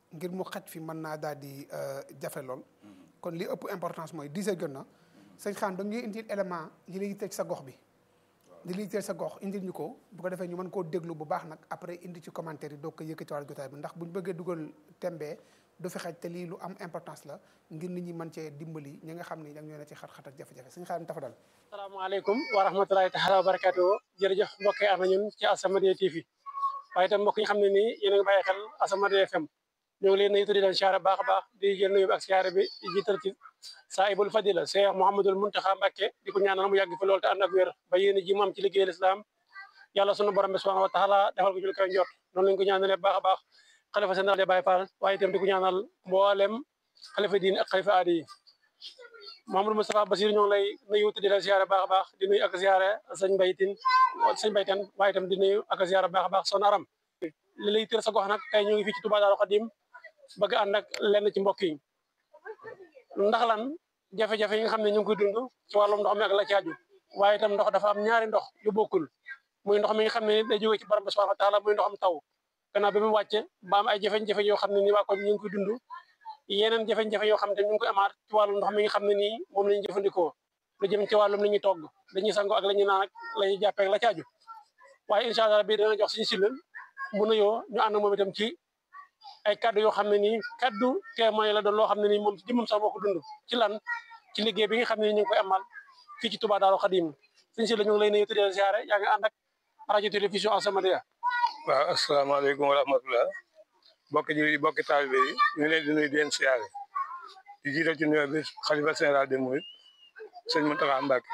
ngir mu xaj fi mën naa daal di jafe lool kon li ëpp importance mooy dix heures jot na sëñ Xaan da ngay indil élément yi lay yitteel sa gox bi li lay yitteel sa gox indil ñu ko bu ko defee ñu mën koo déglu bu baax nag après indi ci commentaire yi doog ko yëkkatiwaat jotaay bi ndax buñ bëggee dugal tembee du fi xaj te lii lu am importance la ngir nit ñi mën cee dimbali ñi nga xam ne ñoo ne ci xat-xat ak jafe-jafe sëñ Xaan tafa dal asalaamaaleykum wa rahmatulahi taala wa barakatuh jërëjëf mbokk yi am na ñun ci As-Samadiyya T V waaye itam mbokk yi nga xam ne nii yéen a ngi bàyyi xel As-Samadiyya F M ñoo ngi leen nuyu di leen siyaare baax a baax di jël nuyu ak siyaare bi di jiital ci saahibul fadila Cheikh Mouhamadul Muntaxa Mbàkke di ko ñaanal mu yàgg fi loolu te ànd ak wér ba yéen ji mu am ci liggéeyal islam yàlla sunu borom bi subhanahu wa taala defal ko ci lu koy njort noonu lañ ko ñaanalee baax a baax xalifa général des Baye Fall waaye itam di ko ñaanal mboolem xalifa diin ak xalifa aada yi Mouhamadou Moustapha Basir ñoo ngi lay nuyu di leen siyaare baax a baax di nuyu ak siyaare sëñ Baytin sëñ Baytan waaye itam di nuyu ak siyaare baax a baax son aram li lay tër sa gox nag tey ñoo ngi fii ci Touba Daaru Xadim bëgg ànd ak lenn ci mbokk yi ndax lan jafe-jafe yi nga xam ne ñu ngi koy dund ci wàllum ndox mi ak la ci aju waaye itam ndox dafa am ñaari ndox yu bokkul muy ndox mi nga xam ne day jóge ci borom bi subhanahu wa taala muy ndoxam taw gannaaw bi mu wàcce ba am ay jafe-jafe yoo xam ne nii waa ko ñu ngi koy dund yeneen jafe-jafe yoo xam ne ñu ngi koy amaat ci wàllum ndox mi nga xam ne nii moom la ñuy jëfandikoo lu jëm ci wàllum li ñuy togg dañuy sango ak la ñuy naan ak la ñuy jàppee ak la ci aju waaye incha allah bii dana jox suñu silla mu nuyoo ñu ànd moom itam ci ay kaddu yoo xam ne nii kaddu témoin la doon loo xam ne nii moom ci jëmmam sax moo ko dund ci lan ci liggéey bi nga xam ne nii ñu ngi koy amal fii ci Touba Daaru Xadim suñu silla ñu ngi lay nuyu tuddee ziare yaa ngi ànd ak rajo télévision As-Samadiyya. waaw asalaamaaleykum wa rahmatulah bokk ji bokki taalibe yi ñu ngi leen di nuyu di leen siyaare di jiital ci nuyoo bi xalifa général des mourides sëñ Mountakha Mbacké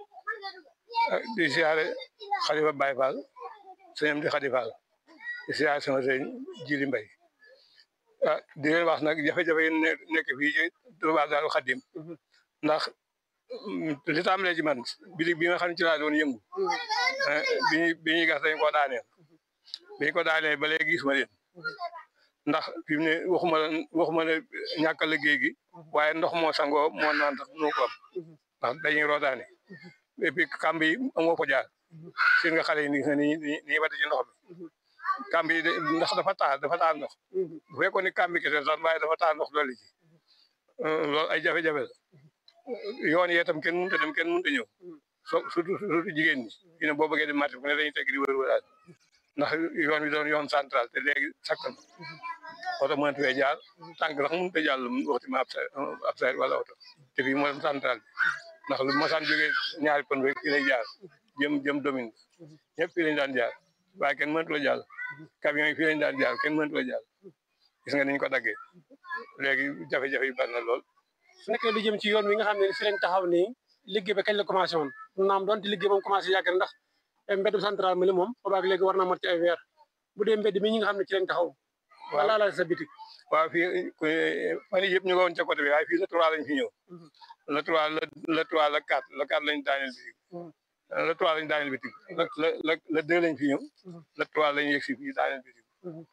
di siyaare xalifa Baye Fall sëñ Amdi Khady Fall di siyaare sama sëñ Jili Mbay ah di leen wax nag jafe-jafe yi nekk fii ci Touba Daaru Xadim ndax li tàmbalee ci man bitig bi nga xam ne ci laa doon yëngu bi ñuy bi ñuy gas dañ koo daaneel bi ñu ko daaneel ba léegi gis ma leen ndax fi mu ne waxuma waxuma ne ñàkk a liggéey gi waaye ndox moo sangoo moo naan tax nu ko am ndax dañuy rootaane et puis kàmb yi amoo ko jaar seen nga xale yi ni ni ni wate ci ndox mi kàmb yi ndax dafa taal dafa taal ndox bu fekkoon ni kàmb kese sax waaye dafa taal ndox dolli ci loolu ay jafe-jafe la yoon yee tam kenn mënut a dem kenn mënut a ñëw surtout surtout jigéen ñi fi ne boo bëggee dem marché fu ne dañuy tekk di wër wëraat ndax yoon wi doon yoon central te léegi sakkan oto mënatu fee jaar tànk sax mënut a jàll waxti ma ab sa ab sa wala oto te fii moo dem central bi ndax lu mosaan jógee ñaari pon rek fii lay jaar jëm jëm domine ñëpp fii lañ daan jaar waaye kenn mënatu la jàll camion yi fii lañ daan jaar kenn mënatu la jàll gis nga niñ ko daggee léegi jafe-jafe yi bari na lool su nekkee lu jëm ci yoon wi nga xam ne fi lañ taxaw nii liggéey ba kañ la commencé woon naam doonte liggéey moom commencé yàgg na ndax mbeddu central mi li moom boobaag léegi war na mat ci ay weer bu dee mbedd mi ñi nga xam ne ci lañ taxaw wala la sa bitik waaw fii fan yii yëpp ñu nga woon ca côté bi waaye fii le trois lañ fi ñëw le trois le trois le quatre le quatre lañ daaneel bitik le trois lañ daaneel bitik le le le deux lañ fi ñëw le trois lañ yegg si fii daaneel bitik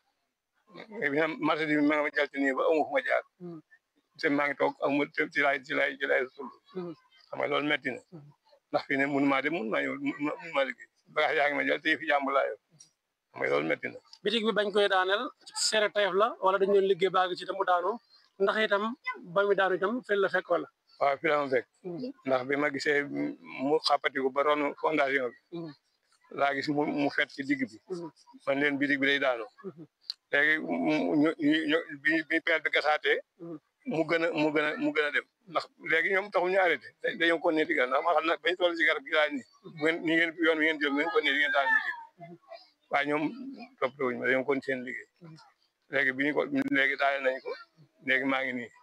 bi marché bi ma nga ma jël ci nii ba amu fu ma jaar te maa ngi toog amu ci laay ci laay ci laay sul xam nga loolu metti na ndax fii ne mënu maa dem mënu maa ñëw mënu maa liggéey bagage yaa ngi ma jël te fi jàmbur laa yor xam nga loolu metti na bitig bi bañ koy daaneel seere tayef la wala dañu doon liggéey baagi ci te mu daanu ndax itam ba mu daanu itam fii la fekk wala waaw fii la ma fekk ndax bi ma gisee mu xàppatiku ba ron fondation bi laa gis mu mu fet ci digg bi man leen bitig bi day daanu léegi ñu ñu bi bi père bi gasaatee mu gën a mu gën a mu gën a dem ndax léegi ñoom taxul ñu arrêté dañoo ko ne di ndax ma xam nag bañ toll ci garab gi laa ni bu ngeen ni ngeen yoon wi ngeen jël ngeen ko ne di ngeen daal bitig waaye ñoom toppatoo wuñu ma dañoo kon seen liggéey léegi bi ñu ko léegi daale nañ ko léegi maa ngi nii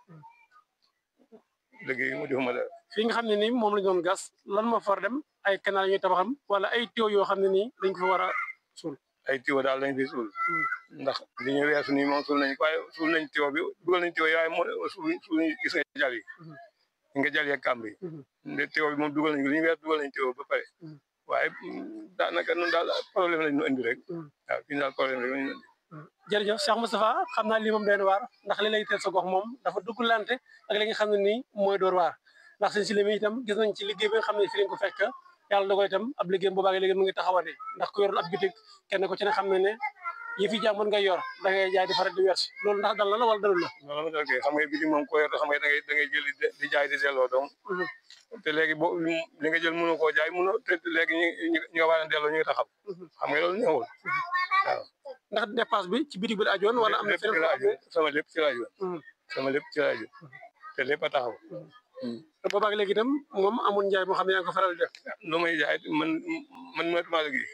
liggéey mu defuma dara fii nga xam ne nii moom la ñu doon gas lan moo far dem ay canal ñuy tabaxam wala ay tuyau yoo xam ne nii dañ ko fa war a suul ay tuyau daal dañ fi suul ndax li ñu weesu nii moom suul nañ ko waaye suul nañ tuyau bi dugal nañ tuyau yi waaye moo suul suul gis nga jal yi nga jal yeeg kàmb yi nde tuyau bi moom dugal nañ ko li ñu weesu dugal nañ tuyau ba pare waaye daanaka noonu daal problème lañ ñu indi rek waaw fii daal problème rek lañ ñu indi jërëjëf Cheikh Moustapha xam naa lii moom doy na waar ndax li lay teel sa gox moom dafa dugglante ak li nga xam ne nii mooy door waar ndax seen si limi itam gis nañ ci liggéey bi nga xam ne fi lañ ko fekk yàlla da koy itam ab liggéey boobaag léegi mu ngi taxawate ndax ku yoroon ab bitig kenn ko ci ne xam ne ne yi fi jàmm mën ngay yor da ngay jaay di faral di wersi loolu ndax dal la la wala dalul la non la ma xam nga bitig moom ko yor xam nga da ngay da ngay jël di jaay di delloo donc te léegi boo li nga jël mënoo koo jaay mënoo te léegi ñi ñi nga war a delloo ñu ngi taxaw xam nga loolu ñëwul waaw ndax dépense bi ci bitig bi la ajoon wala am na lépp ci la ajoon sama lépp ci la ajoon sama lépp ci la ajoon te lépp a taxaw te boobaag léegi itam moom amul njaay moo xam ne yaa ngi ko faral di def lu may jaay man man mënatuma liggéey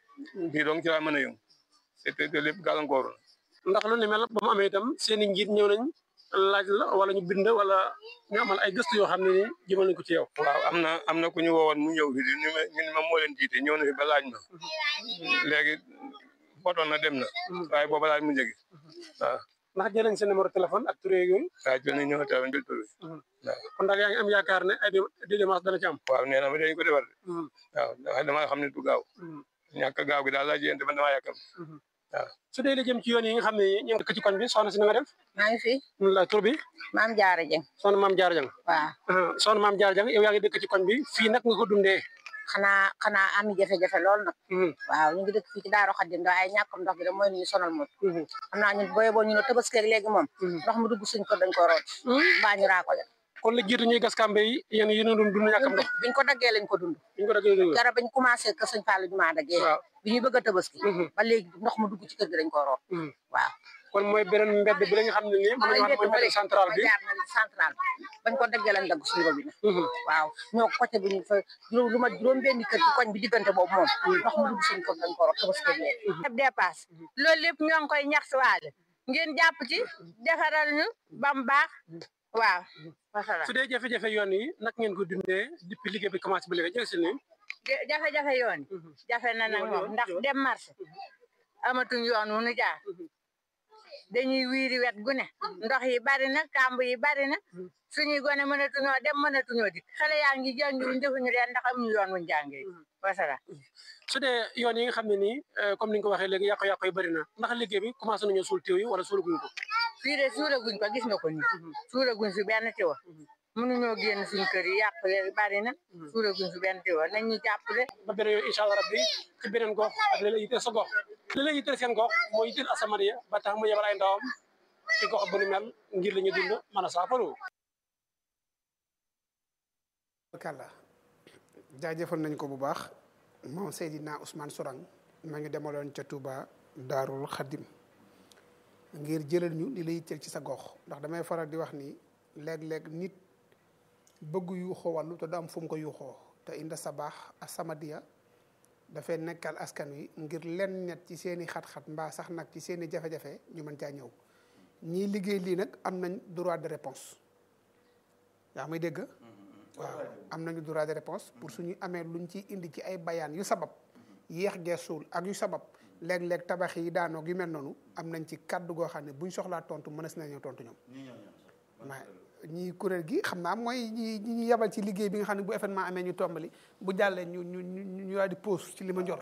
bii donc ci laa mën a yëngu te te lépp gàllankooru ndax lu ni mel ba mu amee itam seen i njiit ñëw nañ laaj la wala ñu bind wala ñu amal ay gëstu yoo xam ne ni jëmal nañ ko ci yow waaw am na am na ku ñu woowoon mu ñëw fi di ñu ñu ma moo leen jiite ñëw na fi ba laaj ma léegi fotoon na dem na waaye booba laaj mu njëgi waaw ndax jël nañ seen numéro téléphone ak tur yooyu waaw jël nañ ñëw téléphone jël tur bi waaw kon daal yaa ngi am yaakaar ne ay dédommage dana ci am waaw nee na ma dañ ko defar waaw dama xam ne du gaaw ñàkk gaaw gi daal laa jiyante man damaa yàkkam waaw su dee la jëm ci yoon yi nga xam ne ñu ngi dëkk ci koñ bi soxna si na nga def maa ngi fi la tur bi maam Jaara Jeng soxna maam Jaara Jeng waaw soxna maam Jaara Jeng yow yaa ngi dëkk ci koñ bi fii nag nga ko dundee xanaa xanaa am jafe-jafe lool nag waaw ñu ngi dëkk fii ci Daaru Xaddim da ay ñàkkum ndox gi da mooy ñu sonal moom xam naa ñun booye boo ñu ne Tabaski léegi moom ndox mu dugg suñ ko dañ ko root mbaa ñu raa ko ja kon la jiitu ñuy gas kambe yi yéen yéen a doon dund ñàkkam ndox biñ ko daggee lañ ko dund biñ ko daggee dara bañ commencé que sëñ Fallou jumaa daggee bi ñuy bëgg a Tabaski ba léegi ndox mu dugg ci kër gi dañ ko root waaw kon mooy beneen mbedd bi la nga xam ne nii mën nañu wax mooy mbedd central bi jaar na central bañ ko daggee lañ dagg suñu robinet waaw ñoo côté bi ñu fa lu ma juróom benni kër ci koñ bi diggante boobu moom ndox mu dugg suñu kër dañ ko root Tabaski léegi def dépasse loolu lépp ñoo ngi koy ñax si waale ngeen jàpp ci defaral ñu bam baax waaw su dee jafe-jafe yoon yi nag ngeen ko dundee depuis liggéey bi commencé ba léegi jël si nii jafe-jafe yoon yi jafe na nag moom ndax dem marché amatuñ yoon wu nu jaar dañuy wiiri wet gu ne ndox yi bari na kàmb yi bari na suñuy gone mënatuñoo dem mënatuñoo dikk xale yaa ngi jàngi wuñ defuñu leen ndax amuñu yoon wuñ jàngee wasala su dee yoon yi nga xam ne nii comme ni nga ko waxee léegi yàqu-yàqu yi bari na ndax liggéey bi commencé nañoo suul téew yi wala suulaguñ ko fii de suulaguñ ko gis nga ko nii suulaguñ fi benn tiwa mënuñoo génn suñu kër yi yàqu leen bari na suulaguñ fi benn tiwa nañ ñu jàppale ba beneen yoon incha allah rabbi ci beneen gox ak li la yitteel sa gox li la yitteel seen gox mooy yitteel As-Samadiyya ba tax mu yebal ay ndawam ci gox bu ni mel ngir la ñu dund mën a saafaru kàlla jaajëfal nañ ko bu baax moom Seydina Ousmane Sourang ma ngi demaloon ca Touba Daarul Xaddim ngir jëlal ñu li la yitteel ci sa gox ndax damay faral di wax ni léeg-léeg nit bëgg yuuxoo wàllu te du am fu mu ko yuuxoo te inda sa baax As-Samadiyya dafay nekkal askan wi ngir len net ci seen i xat-xat mbaa sax nag ci seen i jafe-jafe ñu mën caa ñëw ñii liggéey lii nag am nañ droit de réponse yaa may dégg waaw am nañu droit de réponse pour suñu amee luñ ciy indi ci ay bayaan yu sabab yéex geesul ak yu sabab léeg-léeg tabax yi daanoo yu mel noonu am nañ ci kàddu goo xam ne buñ soxlaa tontu mënees nañoo tontu ñoom waaw ñii kuréel gi xam naa mooy ñi ñi ñu yebal ci liggéey bi nga xam ne bu événement amee ñu tombali bu jàllee ñu ñu ñu ñu daal di pause ci li ma njort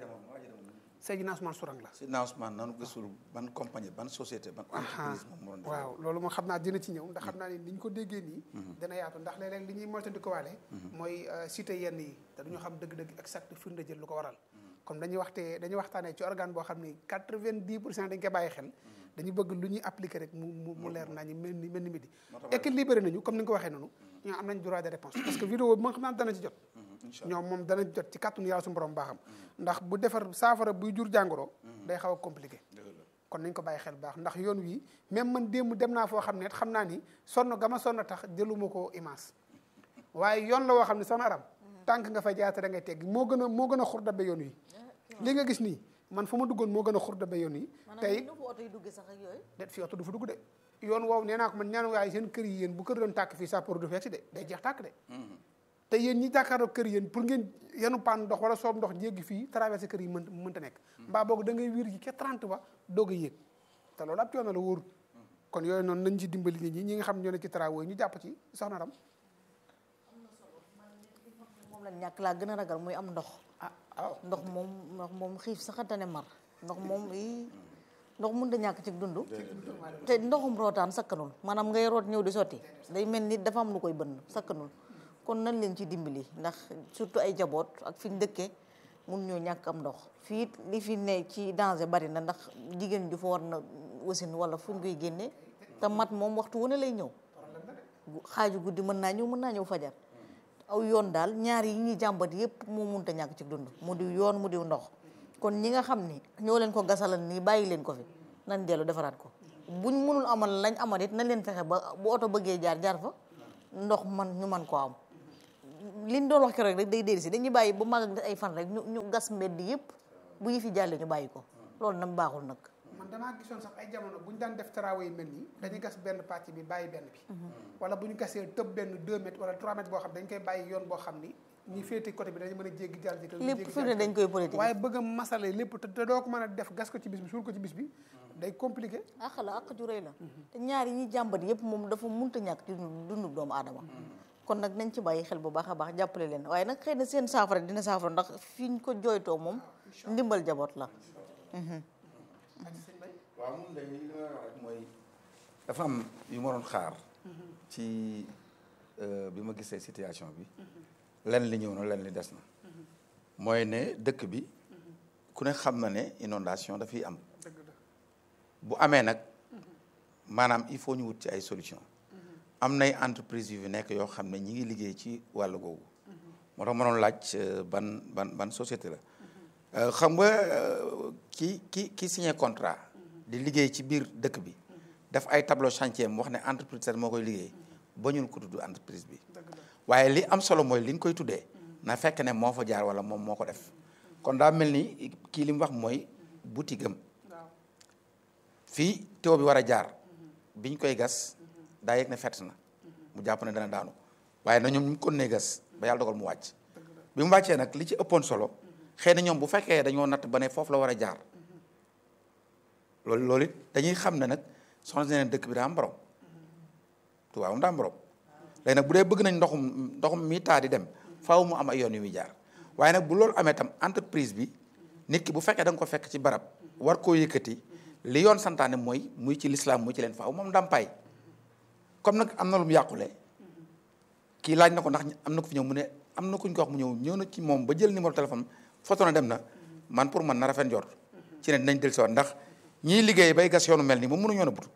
Seydina Ousmane Sourang la Seydina Ousmane nanu gëstul ban compagnie ban société ban entreprise moom moo doon waaw loolu moom xam naa dina ci ñëw ndax xam naa ni ni ñu ko déggee nii dana yaatu ndax léeg-léeg li ñuy moytandi ko waale mooy cité yenn yi te duñu xam dëgg-dëgg exact firnde jël lu ko waral comme dañuy waxtee dañuy waxtaanee ci organe boo xam ni quatre-vingt-dix pour cent dañ koy bàyyi xel dañu bëgg lu ñuy appliquer rek mu mu mu leer nañu mel ni mel ni midi équilibré nañu comme ni nga ko waxee noonu ñoo am nañ droit de réponse parce que vidéo bi moo xam naa dana ci jot ñoom moom dana ci jot ci kàttanu yàlla suñu borom baaxam ndax bu defar saafara buy jur jàngoro day xaw a compliqué kon nañ ko bàyyi xel baax ndax yoon wi même man démb dem naa foo xam ne xam naa ni sonn ga ma sonn tax jëluma ko image waaye yoon la woo xam ne soxna Aram tànk nga fay jaata da ngay tegg moo gën a moo gën a xur dabe yoon wi li nga gis nii man fa ma duggoon moo gën a xur dabe yoon yi tey det fii oto du fa dugg de yoon woowu nee naa ko man ñaan waaye seen kër yi yéen bu kër doon tàkk fii sapeur du fekk si de day jeex tàkk de te yéen ñi jàkkaarloo kër yéen pour ngeen yenu paan ndox wala soob ndox jéggi fii traversé kër yi mën mënta nekk mbaa boog da ngay wiir ji ke trente ba doog a yéeg te loolu ab coono la wóorut kon yooyu noonu nañ ci dimbali nit ñi ñi nga xam ñoo ne ci travaux yi ñu jàpp ci soxna Ram moom la ñàkk laa gën a ragal muy am ndox ah waaw ndox moom ndox moom xiif saxantane mar ndox moom i ndox mun da ñàkk ci dund te ndoxum rootaan sakkanul maanaam ngay root ñëw di sotti day mel ni dafa am lu koy bënn sakkanul kon nañ leen ci dimbali ndax surtout ay jaboot ak fi ñu dëkkee mun ñoo ñàkk am ndox fii li fi ne ci danger bari na ndax jigéen ju fa war na wasin wala fu ñu koy génne te mat moom waxtu wu ne lay ñëw xaaju guddi mën naa ñëw mën naa ñëw fajar aw yoon daal ñaar yi ñuy jàmbat yépp moo munta ñàkk ci dund mu di yoon mu di ndox kon ñi nga xam ni ñoo leen ko gasalal nii bàyyi leen ko fi nañ dellu defaraat ko buñ mënul amal lañ amal it nañ leen fexe ba bu oto bëggee jaar jaar fa ndox man ñu man koo am liñ doon wax keroog rek day dellu si dañuy bàyyi ba mag ay fan rek ñu ñu gas mbedd yépp bu ñu fi jàllee ñu bàyyi ko loolu nag baaxul nag. man damaa gisoon sax ay jamono bu ñu daan def travaux yi mel nii dañuy gas benn pàcc bi bàyyi benn bi. wala bu ñu gasee tëb benn deux mètres wala trois mètres boo xam dañ koy bàyyi yoon boo xam ni ñi féete côté bi dañu mën a jéggi jàll ci lépp fi ne dañ koy politique waaye bëgg a masale lépp te doo ko mën a def gas ko ci bis bi suul ko ci bis bi day compliqué. àq la àq ju rëy la te ñaar yi ñuy jàmbat yépp moom dafa munta ñàkk ci dundu doomu aadama kon nag nañ ci bàyyi xel bu baax a baax jàppale leen waaye nag xëy na seen saafara dina saafara ndax fi ñu ko jooytoo moom ndimbal jaboot la. waaw moom day li ma wax rek mooy dafa am yu ma doon xaar ci bi ma gisee situation bi lenn li ñëw na lenn li des na mooy ne dëkk bi ku ne xam na ne inondation dafay am bu amee nag maanaam il faut ñu wut ci ay solution am nay entreprise yu fi nekk yoo xam ne ñi ngi liggéey ci wàllu googu moo tax ma doon laaj ban ban ban société la xam nga ki ki ki signé contrat di liggéey ci biir dëkk bi def ay tableau chantier mu wax ne entreprise moo koy liggéey ba ñun ko tudd entreprise bi waaye li am solo mooy li ñu koy tuddee na fekk ne moo fa jaar wala moom moo ko def kon daa mel ni kii li mu wax mooy boutique am fii teew bi war a jaar biñ koy gas daa yëg ne fett na mu jàpp ne dana daanu waaye na ñoom ñu kon ne gas ba yàlla dogal mu wàcc bi mu wàccee nag li ci ëppoon solo xëy na ñoom bu fekkee dañoo natt ba ne foofu la war a jaar loolu loolu it dañuy xam ne nag soxna si ne dëkk bi daa am borom Tuubaa moom daa am borom léegi nag bu dee bëgg nañ ndoxum ndoxum mi taa di dem faaw mu am ay yoon yu muy jaar waaye nag bu loolu amee tam entreprise bi nit ki bu fekkee da nga ko fekk ci barab war koo yëkkati li yoon santaane mooy muy ci lislaam muy ci leen faaw moom ndàmpaay comme nag am na lu mu yàqule kii laaj na ko ndax am na ko fi ñëw mu ne am na kuñ ko wax mu ñëw ñëw na ci moom ba jël numéro téléphone photo na dem na man pour man na rafet njort ci ne dinañ del si waat ndax ñii liggéey bay gas yoonu mel nii moom mënu ñoon a butu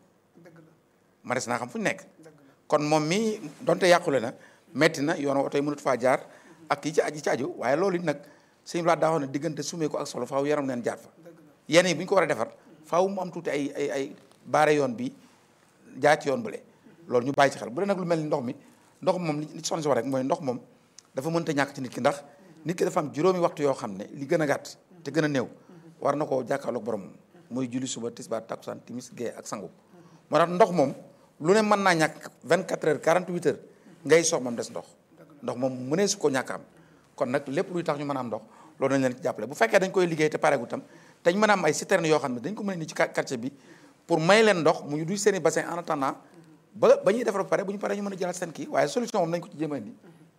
ma des naa xam fu ñu nekk kon moom mii donte yàqule na metti na yoon oto yi mënut faa jaar ak yi ci aj yi ci aju waaye loolu it nag sëñ bi daa wax ne diggante sumee ko ak solo faaw yaram neen jaar fa yenn yi bu ñu ko war a defar faaw mu am tuuti ay ay ay baare yoon bi jaar ci yoon bële loolu ñu bàyyi ci xel bu dee nag lu mel ni ndox mi ndox moom li soxna si wax rek mooy ndox moom dafa mënta ñàkk ci nit ki ndax nit ki dafa am juróomi waxtu yoo xam ne li gën a gàtt te gën a néew war na koo jàkkaarloog borom mooy julli suba tisbaar takkusaan timis gee ak sangu moo tax ndox moom lu ne mën naa ñàkk vingt-quatre heures quarante-huit heures ngay soog moom des ndox ndox moom mënee su ko ñàkk am kon nag lépp luy tax ñu mën a am ndox loolu dañ leen ci jàppale bu fekkee dañ koy liggéey te pareegu tam te ñu mën a am ay citerne yoo xam ne dañ ko mën a ni ci quartier bi pour may leen ndox mu ñu duy seen i bassin en attendant ba ba ñuy defar ba pare bu ñu paree ñu mën a jëlaat seen kii waaye solution moom nañ ko ci jéem a indi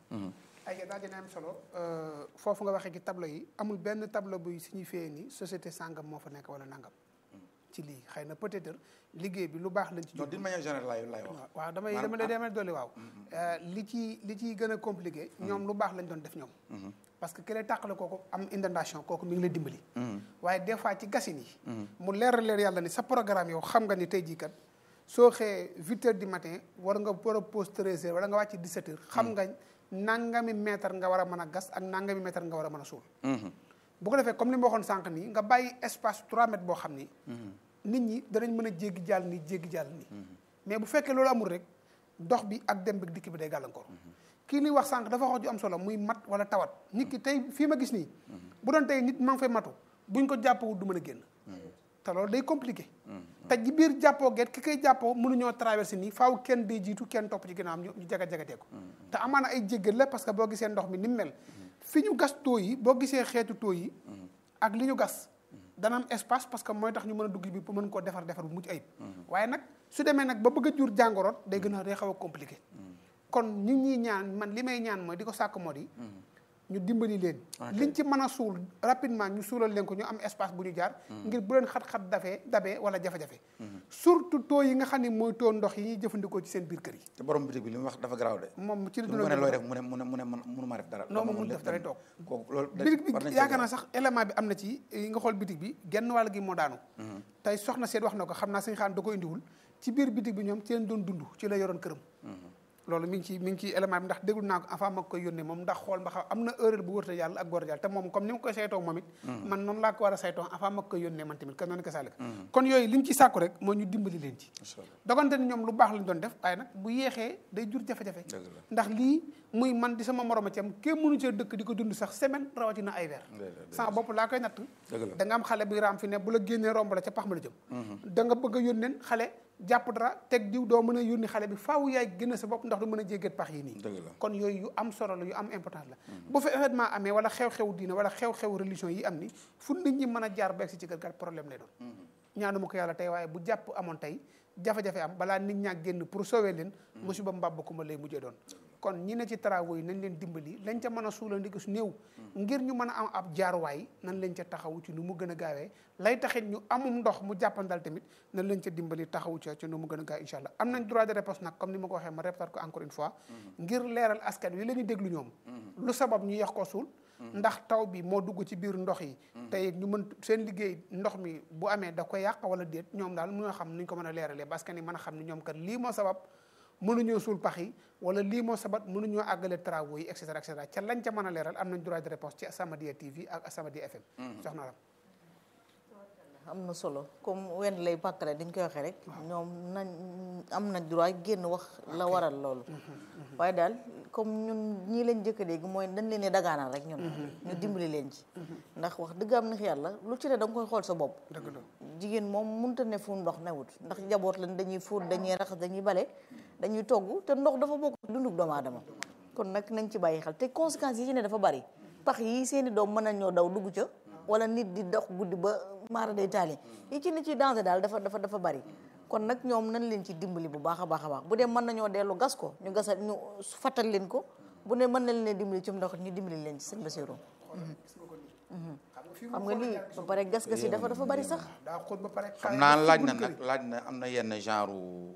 ay daal dina am solo foofu nga waxee ci tableau yi amul benn tableau buy signifié ni société sangam moo fa nekk wala nangam ci lii xëy na peut-être liggéey bi lu baax lañ ci. non d'une manière générale laay laay wax. waaw damay dama lay demee dolli waaw. li ci li ciy gën a compliqué. ñoom lu baax lañ doon def ñoom. parce que ki lay tàqale kooku am inondation kooku mi ngi lay dimbali. waaye des fois ci gasin yi. mu leer leer yàlla ni sa programme yow xam nga ni tey jii kat soo xëyee huit heures du matin war nga war a pause treize heures wala nga wàcc dix-sept heures. xam nga nangami mètre nga war a mën a gas ak nangami mètre nga war a mën a suul. bu ko defee comme li ma waxoon sànq nii nga bàyyi espace trois mètres boo xam ni. nit ñi danañ mën a jéggi jàll nii jéggi jàll nii mais bu fekkee loolu amul rek dox bi ak dem bi dikk bi day gàllankoor kii liy wax sànq dafa wax ju am solo muy mat wala tawat nit ki tey fii ma gis nii bu doon tey nit maa ngi fay matu buñ ko jàppoo du mën a génn te loolu day compliqué te ji biir jàppoo geet ki koy jàppoo mënuñoo traversé nii faaw kenn day jiitu kenn topp ci ginnaaw ñu jaga jagatee ko te amaana ay jéggal la parce que boo gisee ndox mi ni mu mel fi ñu gas taux yi boo gisee xeetu taux yi ak li ñu gas dana am espace parce que mooy tax ñu mën a dugg bi pour mën koo defar defar bu mucc ayib waaye nag su demee nag ba bëgg a jur jàngoroot day gën a day xaw a compliqué kon ñu ñuy ñaan man li may ñaan mooy di ko sàkk moo di ñu dimbali leen liñ ci mën a suul rapidement ñu suulal leen ko ñu am espace bu ñu jaar ngir bu leen xat-xat dafee dabee wala jafe-jafe surtout taux yi nga xam ne mooy taux ndox yi ñuy jëfandikoo ci seen biir kër yi te borom bitig bi li mu wax dafa garaaw de moom ci mu ne looy def mu ne mu ne mu ne mënu ma def dara non moom mënu def dara toog kooku loolu bitig bi yaakaar naa sax élément bi am na ci yi nga xool bitig bi genn wàll gi moo daanu tey soxna seet wax na ko xam naa sañ xaan da ko indiwul ci biir bitig bi ñoom ci leen doon dund ci la yoroon këram loolu mi ngi ci mi ngi ci élément bi ndax déglu naa ko avant ma koy yónnee moom ndax xool ba xam am na erreur bu wërta yàlla ak góor yàlla te moom comme ni ma koy saytoo moom it man noonu laa ko war a saytoo avant ma koy yónnee man tamit kon noonu ko sàllika kon yooyu li mu ci sàkku rek moo ñu dimbali leen ci dogante ni ñoom lu baax lañ doon def waaye nag bu yeexee day jur jafe-jafe ndax lii muy man di sama moroma ci am kenn mënu cee dëkk di ko dund sax semaine rawatina ay weer sama bopp laa koy natt da nga am xale bi raam fi ne bu la génnee romb la ca pax ma la jëm da nga bëgg a yónneen xale jàpp dara teg diw doo mën a yónni xale bi faaw yaay génn sa bopp ndax du mën a jéggeet pax yi nii kon yooyu yu am solo la yu am importance la bu fa événement amee wala xew-xew diina wala xew-xew religion yi am ni fu nit ñi mën a jaar beeg si ci kër ga problème lay doon ñaanuma ko yàlla tey waaye bu jàpp amoon tey jafe-jafe am balaa nit ñaa génn pour sauver leen musiba mbàbb ku ma lay mujjee doon kon ñi ne ci travaux yi nañ leen dimbali lañ ca mën a suulandiku su néew ngir ñu mën a am ab jaaruwaay nañ leen ca taxawu ci nu mu gën a gaawee lay taxit ñu amum ndox mu jàppandal tamit nañ leen ca dimbali taxawu ca ci nu mu gën a gaaw incha allah am nañ droit de réponse nag comme ni ma ko waxee ma répéter ko encore une fois ngir leeral askan wi la ñuy déglu ñoom lu sabab ñu yeex ko suul ndax taw bi moo dugg ci biir ndox yi tey ñu mën seen liggéey ndox mi bu amee da koy yàq wala déet ñoom daal mënoo xam nuñ ko mën a leeralee parce que ni mën a xam ni ñoom kat lii moo sabab mënuñoo suul pax yi wala lii moo sabat mënuñoo àggale travaux yi et cetera et cetera ca lañ ca mën a leeral am nañ droit de réponse ci As-Samadiyya T V ak As-Samadiyya F M soxna Aram am na solo comme wenn lay pàkkale dañ koy waxee rek ñoom nañ am nañ droit génn wax la waral loolu waaye daal comme ñun ñii leen jëkk a dégg mooy dañ leen ne dagaanal rek ñun ñu dimbali leen ci ndax wax dëgg am na yàlla lu ci ne da nga koy xool sa bopp jigéen moom mënut a ne fu ndox newut ndax njaboot lañ dañuy fóot dañuy raxas dañuy bale dañuy togg te ndox dafa bokk dundug doomu aadama kon nag nañ ci bàyyi xel te conséquences yi ci ne dafa bari pax yi seeni doom mën nañ ñoo daw dugg ca wala nit di dox guddi ba maara day taali yi ci ne ci danger daal dafa dafa dafa bari kon nag ñoom nañ leen ci dimbali bu baax a baax a baax bu dee mën nañoo dellu gas ko ñu gasal ñu fattal leen ko bu dee mën nañ leen dimbali ci ndox ñu dimbali leen ci sëñ Bassirou xam nga lii ba pare gas-gas yi dafa dafa bari sax xam naa laaj na nag laaj na am na yenn genre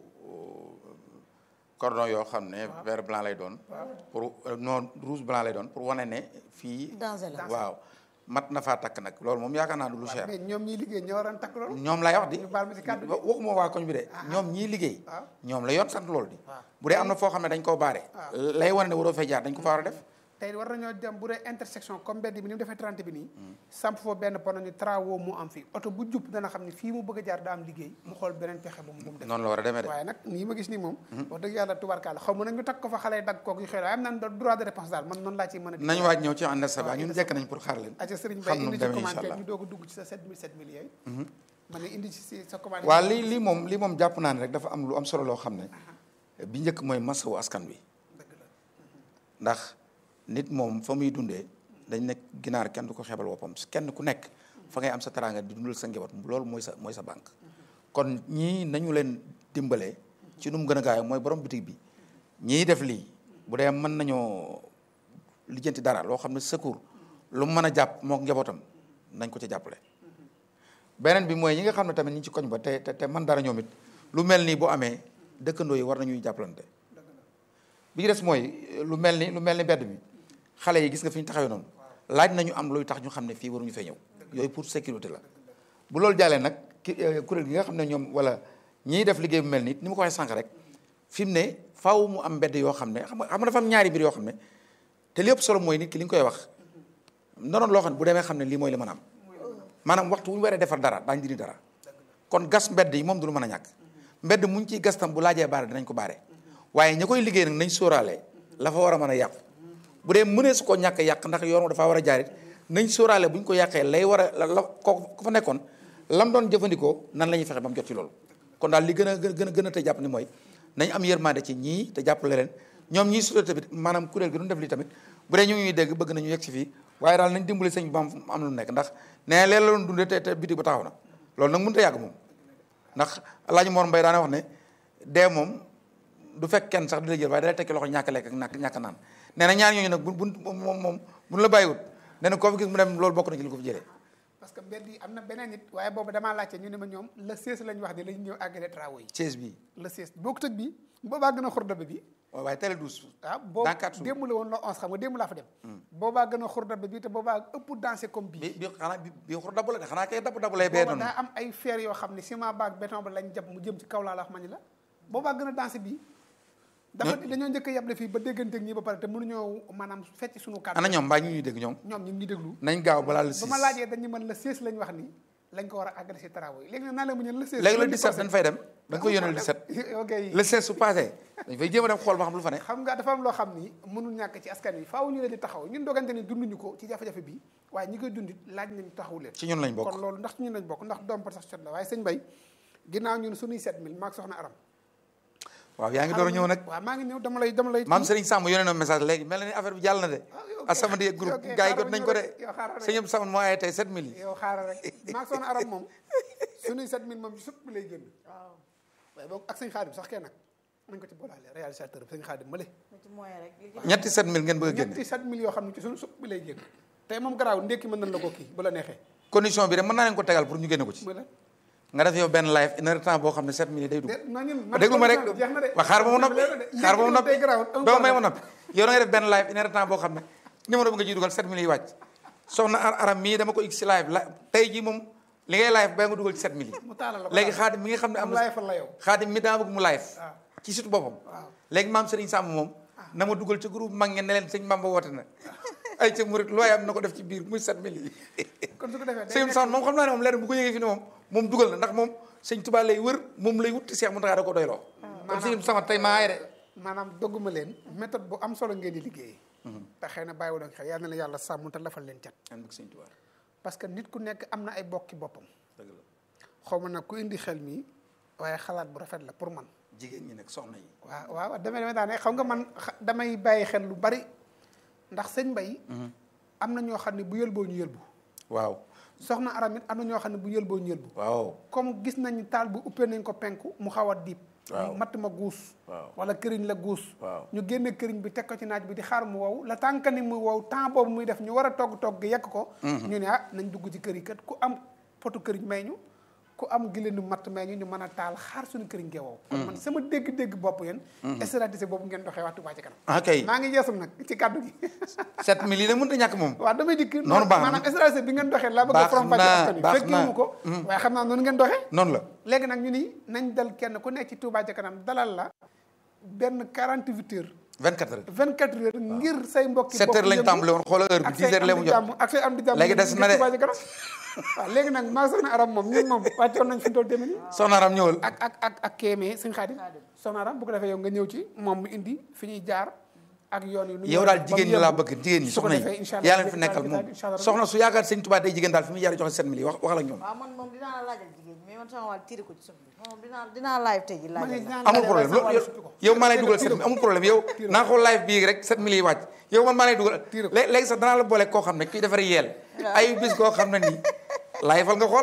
cordon yoo xam ne vert blanc lay doon pour non rouge blanc lay doon pour wane ne fii danger la waaw mat na faa takk nag loolu moom yaakaar naa du lu cher mais ñoom ñiy liggéey ñoo waroon takk loolu ñoom lay wax di baal ma ci kàddu gi waxuma waa koñ bi de ñoom ñii liggéey ñoom la yoon sant loolu di bu dee am na foo xam ne dañ koo baare lay wane ne waroo fay jaar dañ ko fa war a def tey war nañoo dem bu dee intersection comme mbedd bi ni mu defee trente bi nii samp foofu benn pono ni travaux mu am fii oto bu jub dana xam ne fii mu bëgg a jaar daa am liggéey mu xool beneen pexe bu mu bu mu def noonu la war a demee de waaye nag nii ma gis nii moom wax dëgg yàlla tubarkaala xaw ma nag ñu takk ko fa xale yi dagg kooku yu xëy waaye am naan droit de réponse daal man noonu laa ciy mën a nañ waaj ñëw ci ànd saba ñun jekk nañ pour xaar leen aca sëriñ Bay indi ci commentaire ñu doog a dugg ci sa sept mille sept mille yooyu ma ne indi ci sa commentaire waaw lii lii moom lii moom jàpp naa ne rek dafa am lu am solo loo xam ne bi njëkk mooy masawu askan wi ndax nit moom fa muy dundee dañ nekk ginaar kenn du ko xeebal woppam kenn ku nekk fa ngay am sa teraanga di dundal sa njaboot loolu mooy sa mooy sa banque kon ñii nañu leen dimbalee ci nu mu gën a gaaw mooy borom bitig bi ñii def lii bu dee mën nañoo lijjanti dara loo xam ne secours lu mu mën a jàpp moo njabootam nañ ko ci jàppale beneen bi mooy ñi nga xam ne tamit ñi ci koñ ba te te te man dara ñoom it lu mel nii bu amee dëkkandoo yi war nañuy jàppalante bi ñu des mooy lu mel ni lu mel ni mbedd mi xale yi gis nga fi ñu taxawee noonu laaj nañu am luy tax ñu xam ne fii waruñu fee ñëw yooyu pour sécurité la bu loolu jàllee nag ki kuréel gi nga xam ne ñoom wala ñiy def liggéey bu mel nii ni ma ko waxee sànq rek fi mu ne faaw mu am mbedd yoo xam ne xam nga xam nga dafa am ñaari mbir yoo xam ne te li ëpp solo mooy nit ki li nga koy wax noonu loo xam ne bu demee xam ne lii mooy li mën a am maanaam waxtu wu ñu waree defar dara daañu dindi dara kon gas mbedd yi moom du lu mën a ñàkk mbedd muñ ciy gas tam bu laajee baare dinañ ko baare waaye ña koy liggéey nag nañ sóoraale la fa war a mën a yàqu bu dee mënee su ko ñàkk yàq ndax yoon dafa war a jaarit nañ sóoraale bu ñu ko yàqee lay war a la ko ko fa nekkoon lam doon jëfandikoo nan la ñuy fexe ba mu jot ci loolu kon daal li gën a gën a gën a te jàpp ni mooy nañ am yërmande ci ñii te jàppale leen ñoom ñii suta tamit maanaam kuréel gi doon def lii tamit bu dee ñu ngi ñuy dégg bëgg nañu yegg si fii waaye daal nañ dimbali sëñ bi ba am lu nekk ndax nee leen la doon dundee te te biti ba taxaw na loolu nag mënut a yàgg moom ndax Alaaji Mor Mbay daana wax ne dee moom du fekk kenn sax di la jël waaye da lay tekki loxo ñàkk lekk ak ñàkk ñàkk naan nee na ñaar ñooñu nag bu bu moom moom bu ñu la bàyyiwut nee na koo fi gis mu dem loolu bokk na ci li ko fi jëlee. parce que mbedd yi am na beneen nit waaye boobu damaa laajte ñu ne ma ñoom le seize lañ wax ne lañ ñëw àggale travaux yi. seize bi le seize boo ko tëj bi boobaa gën a xurdabe bi. waaw waaye teel a douze. waaw boobu démb la woon la onze xam nga démb laa fa dem. boobaa gën a xurdabe bi te boobaa ëpp dansé comme bii. bi bi xanaa bi bi xurdabu la de xanaa kay dabu dabu lay bee noonu. daa am ay fer yoo xam ne ciment baag béton ba lañ jàpp mu jëm ci kaw laa la wax ma ni la boobaa gën a dansé bii. dafa dañoo njëkk a yable fii ba dégganteeg ñi ba pare te mënuñoo maanaam fecc suñu kàddu. ana ñoom mbaa ñu ñuy dégg ñoom. ñoom ñu ngi déglu. nañ gaaw balaa le six. ba ma laajee dañu mën le seize lañ wax ni lañ ko war a àggale si travaux yi léegi nag naa la mu ñëw le seize. léegi le dix-sept dañ fay dem da nga koy yónnee le dix-sept. ok le seize su passé dañ fay jéem a dem xool ba xam lu fa ne. xam nga dafa am loo xam ni mënul ñàkk ci askan wi faaw ñu leen di taxaw ñun dogante ni dunduñu ko ci jafe-jafe bi waaye ñi koy dundit laaj nañ taxaw leen. ci ñun lañ bokk kon loolu ndax ci ñun lañ bokk ndax doom pa sax cot la waaye sëñ Bay ginnaaw ñun suñuy sept mille maag soxna Aram. waaw yaa ngi door a ñëw nag. waaw maa ngi ñëw dama lay dama lay. maam Serigne Samb yónnee na message léegi mel na ni affaire bi jàll na de. As-Samadiyya groupe gars yi jot nañ ko de. sëñ Samb moo ay tey sept mille yi. yow xaaral rek maag soxna Aram moom suñuy sept mille moom ci supp bi lay génn. waaw waaye boog ak sëñ Xaadim sax kenn nag nañ ko ci boolaale réalisateur bi sëñ Xaadim mële. ñetti sept mille ngeen bëgg a génne. ñetti sept mille yoo xam ne ci suñu supp bi lay génn. tey moom garaaw ndékki mën nañ la ko kii bu la neexee. condition bi rek mën naa leen ko tegal pour ñu génne ko ci. nga def yow benn live une heure temps boo xam ne sept mille day dugg. déglu ma rek wa xaar ba mu noppi xaar ba mu noppi doo may ma noppi yow da ngay def benn live une heure temps boo xam ne numéro bi nga ciy dugal sept mille yi wàcc soxna Aram mii dama ko x si live la tey jii moom li ngay live ba nga dugal ci sept mille yi léegi xaadim mi nga xam ne am na xaadim mi daa bëgg mu live ci surtout boppam léegi maam Serigne Samb moom na ma dugal ci groupe mag ngeen ne leen sëñ Bamba woote na ay ca murit looy am na ko def ci biir muy sept mille yi sëñ Samb moom xam naa ne moom leer bu ko yëgee fi ne moom moom dugal na ndax moom sëñ Tuubaa lay wër moom lay wutti Seex Muntaxa da ko doyloo kon sëñ Samb tey maa de maanaam dogguma leen méthode bu am solo ngeen di liggéey te xëy na bàyyi wu doon xel yal na la yàlla sàmm te lafal leen cat parce que nit ku nekk am na ay bokki boppam xaw ma nag ku indi xel mi waaye xalaat bu rafet la pour man jigéen ñi nag soxna yi waaw waaw damay damay daane xam nga man damay bàyyi xel lu bari ndax sëñ Mbay am na ñoo xam ne bu yëlboo ñu yëlbu waaw soxna Aram it am na ñoo xam ne bu yëlboo ñu yëlbu waaw comme gis nañu taal bu uppee nañ ko penku mu xaw a diib matt ma guus wala këriñ la guus ñu génne këriñ bi teg ko ci naaj bi di xaar mu wow la tànk ni mu wow temps boobu muy def ñu war a togg togg yekk ko ñu ne ah nañ dugg ci kër yi kat ku am potu këriñ may ñu ku am gileenu matt may ñu ñu mën a taal xaar suñu këriñ gee wow kon man sama dégg-dégg bopp yéen stratégie boobu ngeen doxee wax Touba Ca Kanam ok maa ngi yeesum nag ci kàddu gi sept mille yi la mënut a ñàkk moom waaw damay dikk noonu baax na maanaam stratégie bi ngeen doxee laa bëgg a faram fàcce askan wi fekkiwuma ko waaye xam naa noonu ngeen doxee noonu la léegi nag ñu ni nañ dal kenn ku nekk ci Touba Ca Kanam dalal la benn quarante-huit heures vingt-quatre heures vingt-quatre heures ngir say mbokki sept heures lañ tàmbale woon xoolal heure bi dix heures la mu jot ak say am di jàmm léegi des na de Touba Ca Kanam waaw léegi nag maa soxna Aram moom ñun moom wàccoon nañ fi mu toll tamit soxna Aram ñëwal ak ak ak ak kéemee sëñ Xaadim soxna Aram bu ko defee yow nga ñëw ci moom mu indi fi ñuy jaar ak yoon yi yow daal jigéen ñi laa bëgg jigéen ñi soxna yi yaa leen fi nekkal moom soxna su yaakaar sëñ Tuubaa day jigéen daal fi muy jaar joxe sept mille yi wax wax la ñoom waaw man moom dinaa la laajal jigéen mais man sama wàll tiire ko ci suuf bi moom dinaa dinaa live tey ji laajal amul problème loolu yow maa lay dugal sept mille amul problème yow naa xool live bii rek sept mille yi wàcc yow man maa lay dugal léegi sax danaa la boole koo xam ne kuy defar yeel ay bis koo xam ne nii live fal nga xool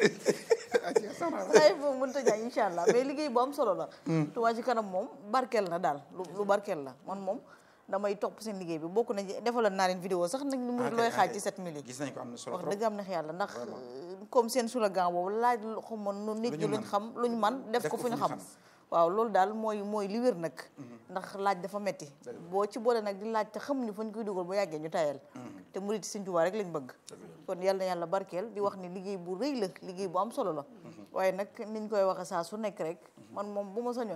live boobu mënut a ñàkk incha allah mais liggéey bu am solo la Touba Ca Kanam moom barkeel na daal lu barkeel la man moom damay topp seen liggéey bi bokk na defaloon naa leen vidéo sax nag mu looy xaaj ci sept mille yi gis nañ ko am na solo wax dëgg am na yàlla ndax comme seen slogan boobu laaj xuma nu nit ñi luñ xam luñ man def ko fu ñu xam waaw loolu daal mooy mooy li wér nag ndax laaj dafa metti boo ci boole nag di laaj te xamuñu fañ koy dugal ba yàggee ñu tayal te murit Sëñ Tuubaa rek lañ bëgg kon yàlla na yàlla barkeel di wax ni liggéey bu rëy la liggéey bu am solo la waaye nag niñ koy waxe saa su nekk rek man moom bu ma sañoon